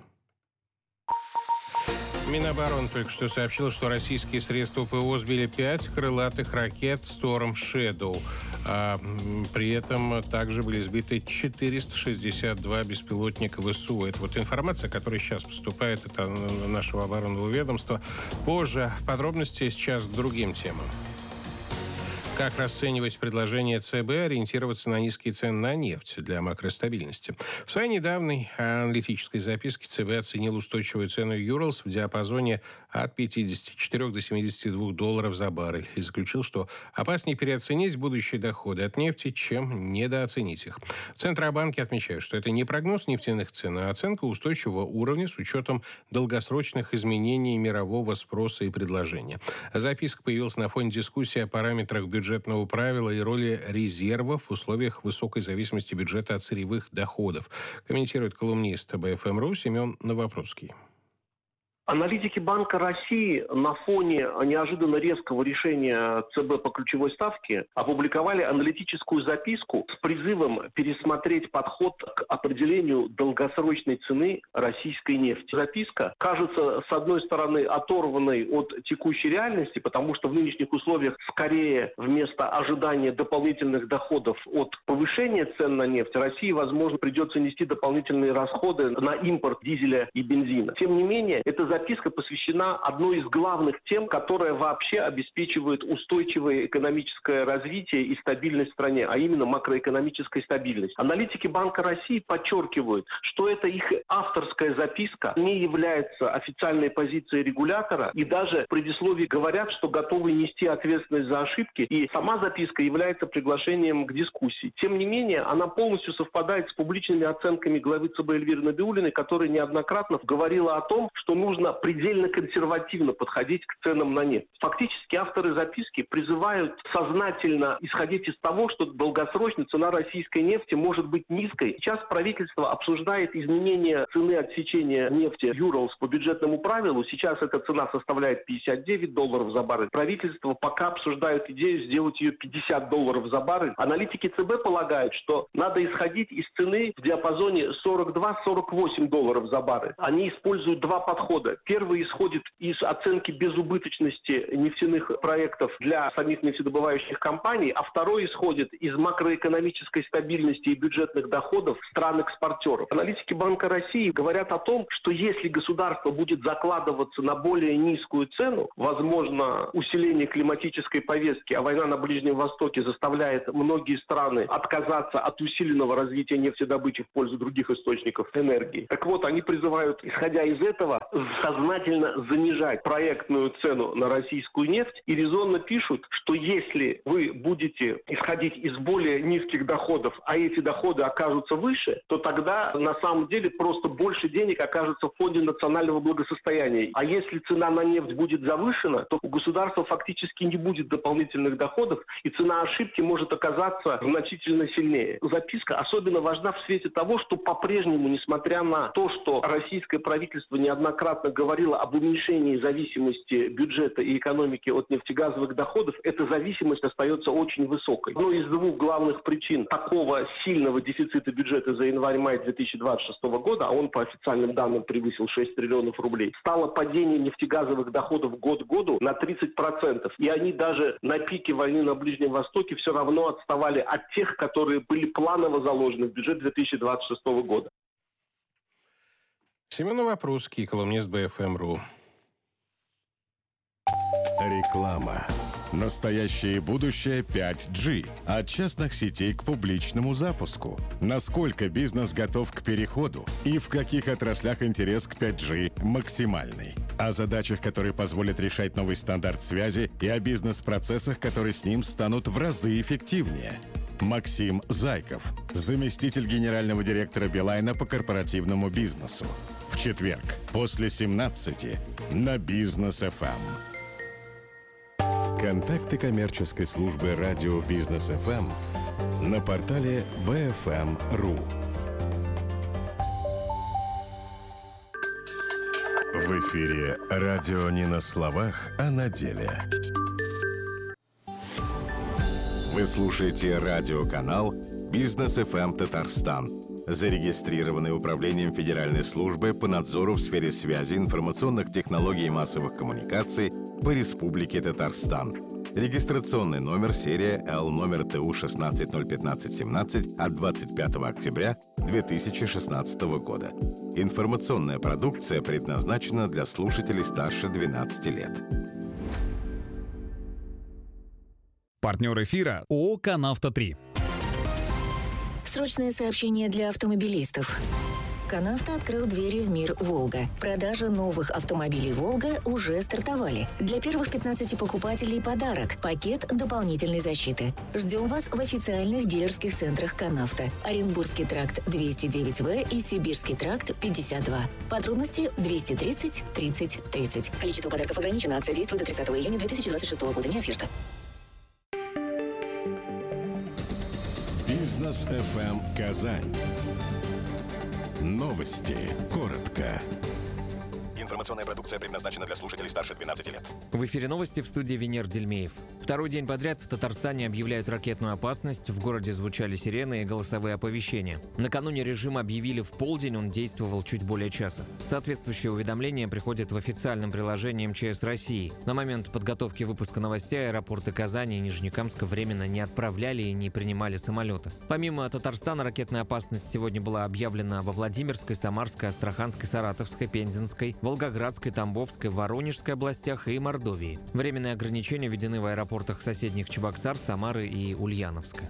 Минобороны только что сообщил, что российские средства ПВО сбили пять крылатых ракет Storm Shadow. А при этом также были сбиты четыреста шестьдесят два беспилотника ВСУ. Это вот информация, которая сейчас поступает от нашего оборонного ведомства. Позже подробности, сейчас к другим темам. Как расценивать предложение ЦБ ориентироваться на низкие цены на нефть для макростабильности? В своей недавней аналитической записке ЦБ оценил устойчивую цену Urals в диапазоне от пятидесяти четырёх до семидесяти двух долларов за баррель и заключил, что опаснее переоценить будущие доходы от нефти, чем недооценить их. В Центробанке отмечают, что это не прогноз нефтяных цен, а оценка устойчивого уровня с учетом долгосрочных изменений мирового спроса и предложения. Записка появилась на фоне дискуссии о параметрах бюджета бюджетного правила и роли резервов в условиях высокой зависимости бюджета от сырьевых доходов, комментирует колумнист бэ эф эм точка ру Семен Новопроцкий. Аналитики Банка России на фоне неожиданно резкого решения ЦБ по ключевой ставке опубликовали аналитическую записку с призывом пересмотреть подход к определению долгосрочной цены российской нефти. Записка кажется, с одной стороны, оторванной от текущей реальности, потому что в нынешних условиях скорее вместо ожидания дополнительных доходов от повышения цен на нефть России, возможно, придется нести дополнительные расходы на импорт дизеля и бензина. Тем не менее, эта записка записка посвящена одной из главных тем, которая вообще обеспечивает устойчивое экономическое развитие и стабильность в стране, а именно макроэкономическая стабильность. Аналитики Банка России подчеркивают, что это их авторская записка не является официальной позицией регулятора, и даже в предисловии говорят, что готовы нести ответственность за ошибки, и сама записка является приглашением к дискуссии. Тем не менее, она полностью совпадает с публичными оценками главы ЦБ Эльвиры Набиуллиной, которая неоднократно говорила о том, что нужно предельно консервативно подходить к ценам на нефть. Фактически авторы записки призывают сознательно исходить из того, что долгосрочно цена российской нефти может быть низкой. Сейчас правительство обсуждает изменение цены отсечения нефти Urals по бюджетному правилу. Сейчас эта цена составляет пятьдесят девять долларов за баррель. Правительство пока обсуждает идею сделать ее пятьдесят долларов за баррель. Аналитики ЦБ полагают, что надо исходить из цены в диапазоне сорок два - сорок восемь долларов за баррель. Они используют два подхода. Первый исходит из оценки безубыточности нефтяных проектов для самих нефтедобывающих компаний, а второй исходит из макроэкономической стабильности и бюджетных доходов стран-экспортеров. Аналитики Банка России говорят о том, что если государство будет закладываться на более низкую цену, возможно, усиление климатической повестки, а война на Ближнем Востоке заставляет многие страны отказаться от усиленного развития нефтедобычи в пользу других источников энергии. Так вот, они призывают, исходя из этого, сознательно занижать проектную цену на российскую нефть и резонно пишут, что если вы будете исходить из более низких доходов, а эти доходы окажутся выше, то тогда на самом деле просто больше денег окажется в фонде национального благосостояния. А если цена на нефть будет завышена, то у государства фактически не будет дополнительных доходов, и цена ошибки может оказаться значительно сильнее. Записка особенно важна в свете того, что по-прежнему, несмотря на то, что российское правительство неоднократно говорило об уменьшении зависимости бюджета и экономики от нефтегазовых доходов, эта зависимость остается очень высокой. Но из двух главных причин такого сильного дефицита бюджета за январь-май две тысячи двадцать шестого года, а он по официальным данным превысил шесть триллионов рублей, стало падение нефтегазовых доходов год к году на тридцать процентов. И они даже на пике войны на Ближнем Востоке все равно отставали от тех, которые были планово заложены в бюджет две тысячи двадцать шестого года. Семен Вапруцкий, колумнист бэ эф эм точка ру. Реклама. Настоящее будущее пять джи. От частных сетей к публичному запуску. Насколько бизнес готов к переходу и в каких отраслях интерес к пять джи максимальный. О задачах, которые позволят решать новый стандарт связи, и о бизнес-процессах, которые с ним станут в разы эффективнее. Максим Зайков, заместитель генерального директора Билайна по корпоративному бизнесу. В четверг после семнадцати на Бизнес эф эм. Контакты коммерческой службы радио Бизнес эф эм на портале бэ эф эм точка ру. В эфире радио не на словах, а на деле. Вы слушаете радиоканал Бизнес эф эм Татарстан, зарегистрированный Управлением Федеральной службы по надзору в сфере связи, информационных технологий и массовых коммуникаций по Республике Татарстан. Регистрационный номер серия Л номер Т У шестнадцать ноль пятнадцать семнадцать от двадцать пятого октября две тысячи шестнадцатого года. Информационная продукция предназначена для слушателей старше двенадцати лет. Партнер эфира ООО «Канавто три». Срочное сообщение для автомобилистов. «Канавто» открыл двери в мир «Волга». Продажа новых автомобилей «Волга» уже стартовали. Для первых пятнадцати покупателей подарок – пакет дополнительной защиты. Ждем вас в официальных дилерских центрах «Канавто». Оренбургский тракт двести девять В и Сибирский тракт пятьдесят два. Подробности двести тридцать тридцать тридцать. Количество подарков ограничено. Акция действует до тридцатого июня две тысячи двадцать шестого года. Не оферта. Бизнес эф эм Казань. Новости. Коротко. Информационная продукция предназначена для слушателей старше двенадцати лет. В эфире новости, в студии Венер Дельмеев. Второй день подряд в Татарстане объявляют ракетную опасность. В городе звучали сирены и голосовые оповещения. Накануне режим объявили в полдень, он действовал чуть более часа. Соответствующее уведомление приходит в официальном приложении эм че эс России. На момент подготовки выпуска новостей аэропорты Казани и Нижнекамска временно не отправляли и не принимали самолеты. Помимо Татарстана, ракетная опасность сегодня была объявлена во Владимирской, Самарской, Астраханской, Саратовской, Пензенской, Волгоградской, Волгоградской, Тамбовской, Воронежской областях и Мордовии. Временные ограничения введены в аэропортах соседних Чебоксар, Самары и Ульяновска.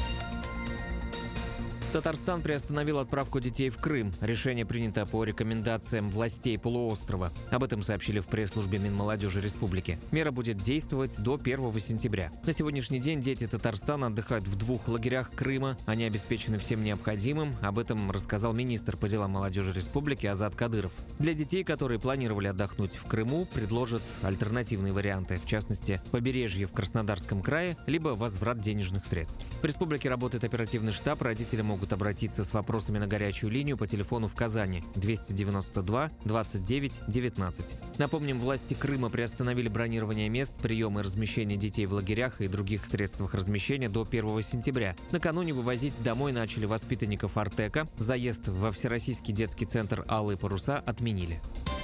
Татарстан приостановил отправку детей в Крым. Решение принято по рекомендациям властей полуострова. Об этом сообщили в пресс-службе Минмолодежи Республики. Мера будет действовать до первого сентября. На сегодняшний день дети Татарстана отдыхают в двух лагерях Крыма. Они обеспечены всем необходимым. Об этом рассказал министр по делам молодежи республики Азат Кадыров. Для детей, которые планировали отдохнуть в Крыму, предложат альтернативные варианты, в частности, побережье в Краснодарском крае, либо возврат денежных средств. В республике работает оперативный штаб, родители могут обратиться с вопросами на горячую линию по телефону в Казани двести девяносто два двадцать девять девятнадцать. Напомним, власти Крыма приостановили бронирование мест, приема и размещения детей в лагерях и других средствах размещения до первого сентября. Накануне вывозить домой начали воспитанников Артека. Заезд во Всероссийский детский центр «Алые паруса» отменили.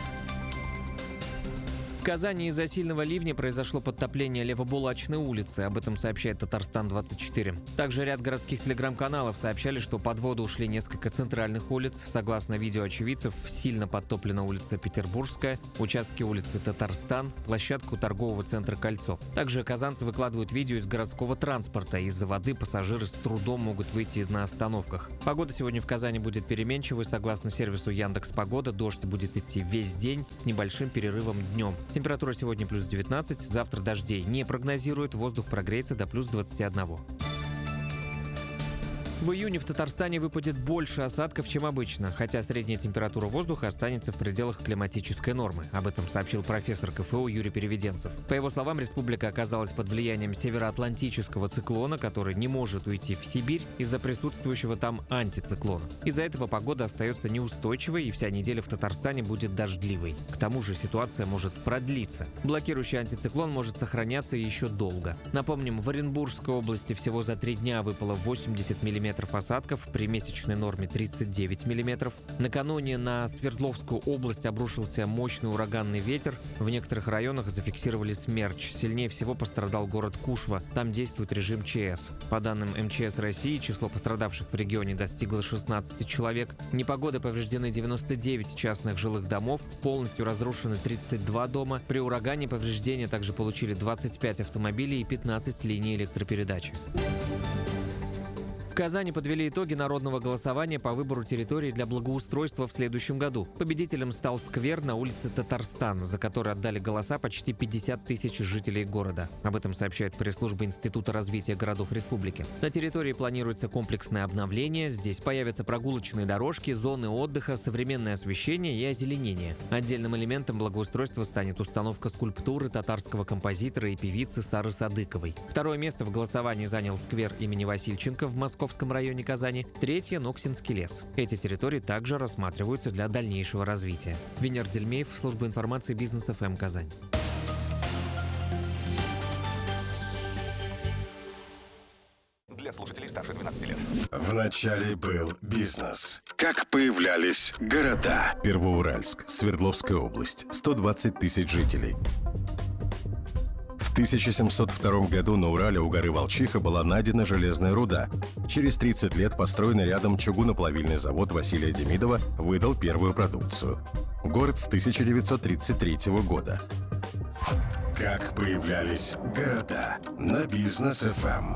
В Казани из-за сильного ливня произошло подтопление Левобулачной улицы. Об этом сообщает Татарстан двадцать четыре. Также ряд городских телеграм-каналов сообщали, что под воду ушли несколько центральных улиц. Согласно видео очевидцев, сильно подтоплена улица Петербургская, участки улицы Татарстан, площадку торгового центра «Кольцо». Также казанцы выкладывают видео из городского транспорта. Из-за воды пассажиры с трудом могут выйти на остановках. Погода сегодня в Казани будет переменчивой. Согласно сервису Яндекс.Погода, дождь будет идти весь день с небольшим перерывом днем. Температура сегодня плюс девятнадцать, завтра дождей не прогнозируют, воздух прогреется до плюс двадцати одного. В июне в Татарстане выпадет больше осадков, чем обычно, хотя средняя температура воздуха останется в пределах климатической нормы. Об этом сообщил профессор ка эф о Юрий Переведенцев. По его словам, республика оказалась под влиянием североатлантического циклона, который не может уйти в Сибирь из-за присутствующего там антициклона. Из-за этого погода остается неустойчивой, и вся неделя в Татарстане будет дождливой. К тому же ситуация может продлиться. Блокирующий антициклон может сохраняться еще долго. Напомним, в Оренбургской области всего за три дня выпало восемьдесят миллиметров осадков при месячной норме тридцать девять миллиметров. Накануне на Свердловскую область обрушился мощный ураганный ветер. В некоторых районах зафиксировали смерч. Сильнее всего пострадал город Кушва. Там действует режим че эс. По данным эм че эс России, число пострадавших в регионе достигло шестнадцати человек. Непогодой повреждены девяносто девять частных жилых домов. Полностью разрушены тридцать два дома. При урагане повреждения также получили двадцать пять автомобилей и пятнадцать линий электропередачи. В Казани подвели итоги народного голосования по выбору территории для благоустройства в следующем году. Победителем стал сквер на улице Татарстан, за который отдали голоса почти пятьдесят тысяч жителей города. Об этом сообщает пресс-служба Института развития городов республики. На территории планируется комплексное обновление. Здесь появятся прогулочные дорожки, зоны отдыха, современное освещение и озеленение. Отдельным элементом благоустройства станет установка скульптуры татарского композитора и певицы Сары Садыковой. Второе место в голосовании занял сквер имени Васильченко в Москве. В Московском районе Казани, третье – Ноксинский лес. Эти территории также рассматриваются для дальнейшего развития. Венер Дельмеев, служба информации Бизнес эф эм Казань. Для слушателей старше двенадцати лет. В начале был бизнес. Как появлялись города. Первоуральск, Свердловская область, сто двадцать тысяч жителей. В тысяча семьсот втором году на Урале у горы Волчиха была найдена железная руда. Через тридцать лет построенный рядом чугуноплавильный завод Василия Демидова выдал первую продукцию. Город с тысяча девятьсот тридцать третьего года. Как появлялись города на Бизнес эф эм.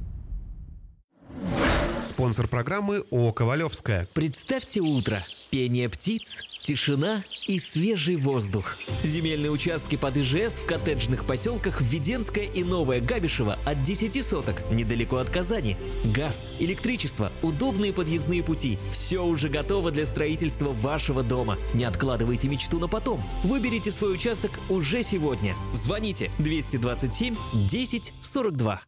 Спонсор программы ООО «Ковалевская». Представьте утро. Пение птиц, тишина и свежий воздух. Земельные участки под ИЖС в коттеджных поселках Введенское и Новое Габишево от десяти соток, недалеко от Казани. Газ, электричество, удобные подъездные пути. Все уже готово для строительства вашего дома. Не откладывайте мечту на потом. Выберите свой участок уже сегодня. Звоните двести двадцать семь десять сорок два.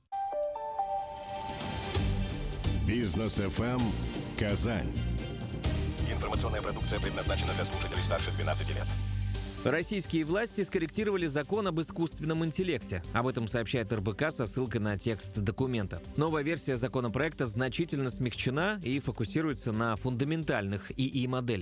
Бизнес эф эм Казань. Информационная продукция предназначена для слушателей старше двенадцати лет. Российские власти скорректировали закон об искусственном интеллекте. Об этом сообщает эр бэ ка со ссылкой на текст документа. Новая версия законопроекта значительно смягчена и фокусируется на фундаментальных и и-моделях.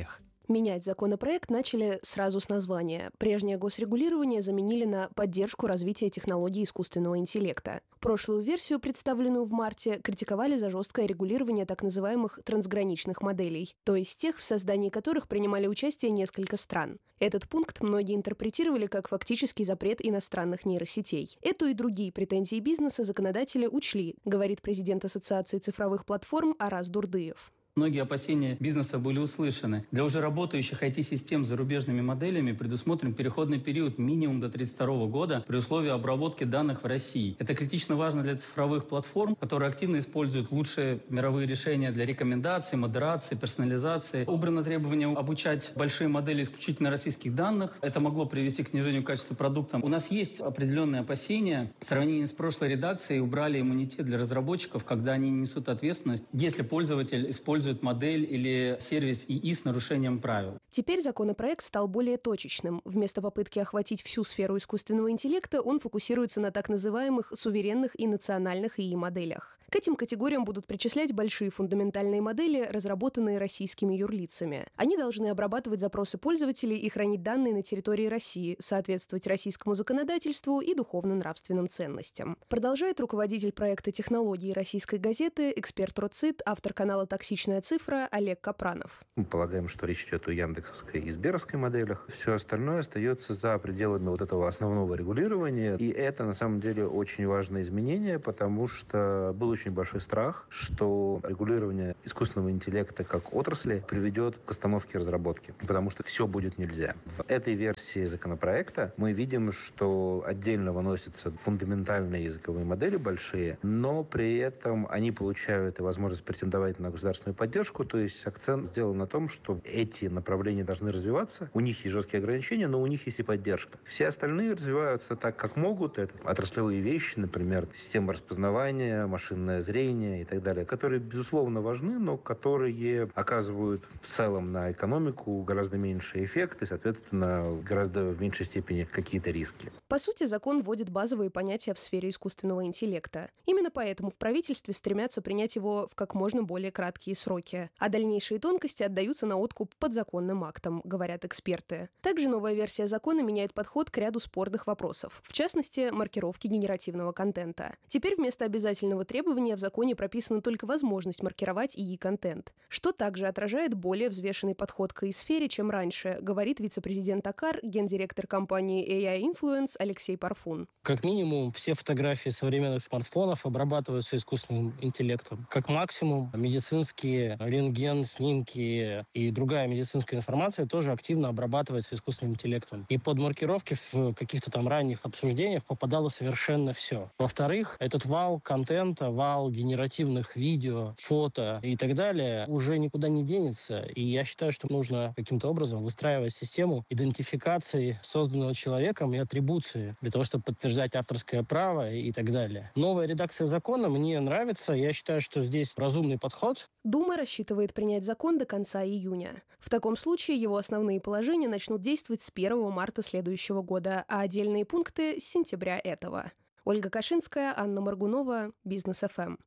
Менять законопроект начали сразу с названия. Прежнее госрегулирование заменили на поддержку развития технологий искусственного интеллекта. Прошлую версию, представленную в марте, критиковали за жесткое регулирование так называемых трансграничных моделей, то есть тех, в создании которых принимали участие несколько стран. Этот пункт многие интерпретировали как фактический запрет иностранных нейросетей. Эту и другие претензии бизнеса законодатели учли, говорит президент Ассоциации цифровых платформ Араз Дурдыев. Многие опасения бизнеса были услышаны. Для уже работающих ай ти-систем с зарубежными моделями предусмотрен переходный период минимум до тридцать второго года при условии обработки данных в России. Это критично важно для цифровых платформ, которые активно используют лучшие мировые решения для рекомендаций, модерации, персонализации. Убрано требование обучать большие модели исключительно российских данных. Это могло привести к снижению качества продукта. У нас есть определенные опасения. В сравнении с прошлой редакцией убрали иммунитет для разработчиков, когда они несут ответственность, если пользователь использует модель или сервис ИИ с нарушением правил. Теперь законопроект стал более точечным. Вместо попытки охватить всю сферу искусственного интеллекта, он фокусируется на так называемых суверенных и национальных ИИ-моделях. К этим категориям будут причислять большие фундаментальные модели, разработанные российскими юрлицами. Они должны обрабатывать запросы пользователей и хранить данные на территории России, соответствовать российскому законодательству и духовно-нравственным ценностям. Продолжает руководитель проекта технологии российской газеты, эксперт РОЦИТ, автор канала «Токсичная цифра» Олег Капранов. Мы полагаем, что речь идет о яндексовской и сберовской моделях. Все остальное остается за пределами вот этого основного регулирования. И это, на самом деле, очень важное изменение, потому что был очень большой страх, что регулирование искусственного интеллекта как отрасли приведет к остановке разработки, потому что все будет нельзя. В этой версии законопроекта мы видим, что отдельно выносятся фундаментальные языковые модели большие, но при этом они получают и возможность претендовать на государственную поддержку, то есть акцент сделан на том, что эти направления должны развиваться, у них есть жесткие ограничения, но у них есть и поддержка. Все остальные развиваются так, как могут. Это отраслевые вещи, например, система распознавания, машинное зрение и так далее, которые, безусловно, важны, но которые оказывают в целом на экономику гораздо меньший эффект и, соответственно, гораздо в меньшей степени какие-то риски. По сути, закон вводит базовые понятия в сфере искусственного интеллекта. Именно поэтому в правительстве стремятся принять его в как можно более краткие сроки. А дальнейшие тонкости отдаются на откуп подзаконным актам, говорят эксперты. Также новая версия закона меняет подход к ряду спорных вопросов, в частности, маркировки генеративного контента. Теперь вместо обязательного требования в законе прописана только возможность маркировать ИИ-контент, что также отражает более взвешенный подход к ИИ-сфере, чем раньше, говорит вице-президент АКАР, гендиректор компании эй ай Influence Алексей Парфун. Как минимум, все фотографии современных смартфонов обрабатываются искусственным интеллектом. Как максимум, медицинские рентген, снимки и другая медицинская информация тоже активно обрабатывается искусственным интеллектом. И под маркировки в каких-то там ранних обсуждениях попадало совершенно все. Во-вторых, этот вал контента, вал генеративных видео, фото и так далее уже никуда не денется. И я считаю, что нужно каким-то образом выстраивать систему идентификации созданного человеком и атрибуции для того, чтобы подтверждать авторское право и так далее. Новая редакция закона мне нравится. Я считаю, что здесь разумный подход. Дума рассчитывает принять закон до конца июня. В таком случае его основные положения начнут действовать с первого марта следующего года, а отдельные пункты — с сентября этого. Ольга Кашинская, Анна Моргунова, Бизнес эф эм.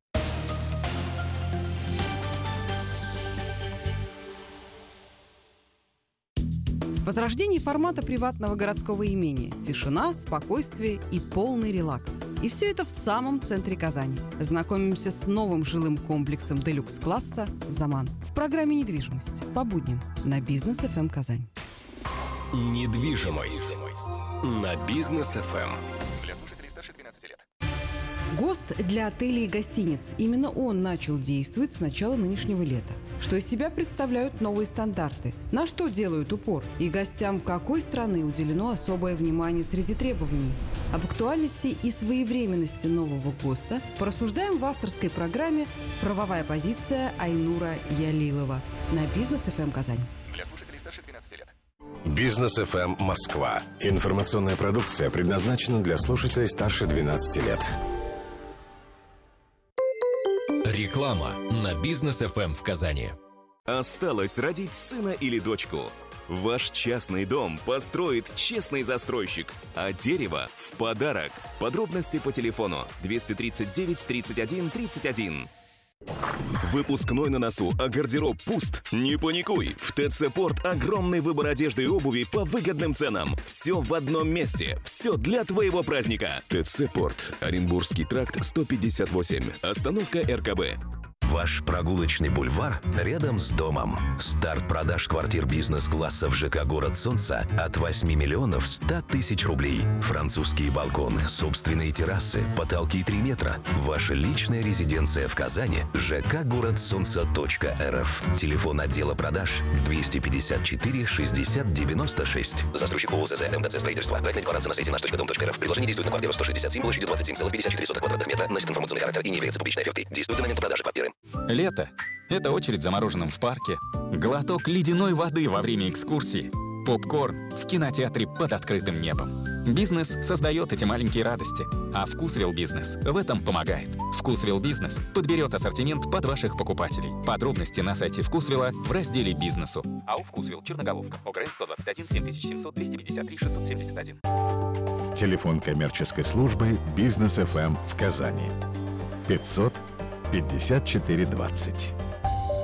Возрождение формата приватного городского имения. Тишина, спокойствие и полный релакс. И все это в самом центре Казани. Знакомимся с новым жилым комплексом делюкс-класса «Заман» в программе «Недвижимость» по будням на Бизнес эф эм Казань. Недвижимость на Бизнес эф эм. Для слушателей старше двенадцати лет. ГОСТ для отелей и гостиниц. Именно он начал действовать с начала нынешнего лета. Что из себя представляют новые стандарты? На что делают упор? И гостям какой страны уделено особое внимание среди требований? Об актуальности и своевременности нового ГОСТа порассуждаем в авторской программе «Правовая позиция» Айнура Ялилова на Бизнес эф эм Казань. Для слушателей старше двенадцати лет. Бизнес эф эм Москва. Информационная продукция предназначена для слушателей старше двенадцати лет. Реклама на Бизнес эф эм в Казани. Осталось родить сына или дочку. Ваш частный дом построит честный застройщик, а дерево в подарок. Подробности по телефону двести тридцать девять тридцать один тридцать один. Выпускной на носу, а гардероб пуст? Не паникуй! В ТЦ Порт огромный выбор одежды и обуви по выгодным ценам. Все в одном месте. Все для твоего праздника. ТЦ Порт. Оренбургский тракт сто пятьдесят восемь. Остановка эр ка бэ. Ваш прогулочный бульвар рядом с домом. Старт продаж квартир бизнес-класса в ЖК «Город Солнца» от восьми миллионов ста тысяч рублей. Французские балконы, собственные террасы, потолки три метра. Ваша личная резиденция в Казани. ЖК «Город Солнца точка эр эф. Телефон отдела продаж двести пятьдесят четыре шестьдесят девяносто шесть. Застройщик ООО ЗЗ МДЦ строительство. Проектная декларация на сайте наш точка дом точка эр эф. Предложение действует на квартиру сто шестьдесят семь, площадью двадцать семь целых пятьдесят четыре сотых квадратных метра. Носит информационный характер и не является публичной офертой. Действует до момента продажи квартиры. Лето – это очередь за мороженым в парке, глоток ледяной воды во время экскурсии, попкорн в кинотеатре под открытым небом. Бизнес создает эти маленькие радости, а Вкусвилл Бизнес в этом помогает. Вкусвилл Бизнес подберет ассортимент под ваших покупателей. Подробности на сайте Вкусвилла в разделе «Бизнесу». АО «Вкусвилл», Черноголовка, ОГРН сто двадцать один семь тысяч семьсот двести пятьдесят три шестьсот семьдесят один. Телефон коммерческой службы «Бизнес эф эм» в Казани. пятьсот пятьдесят четыре двадцать.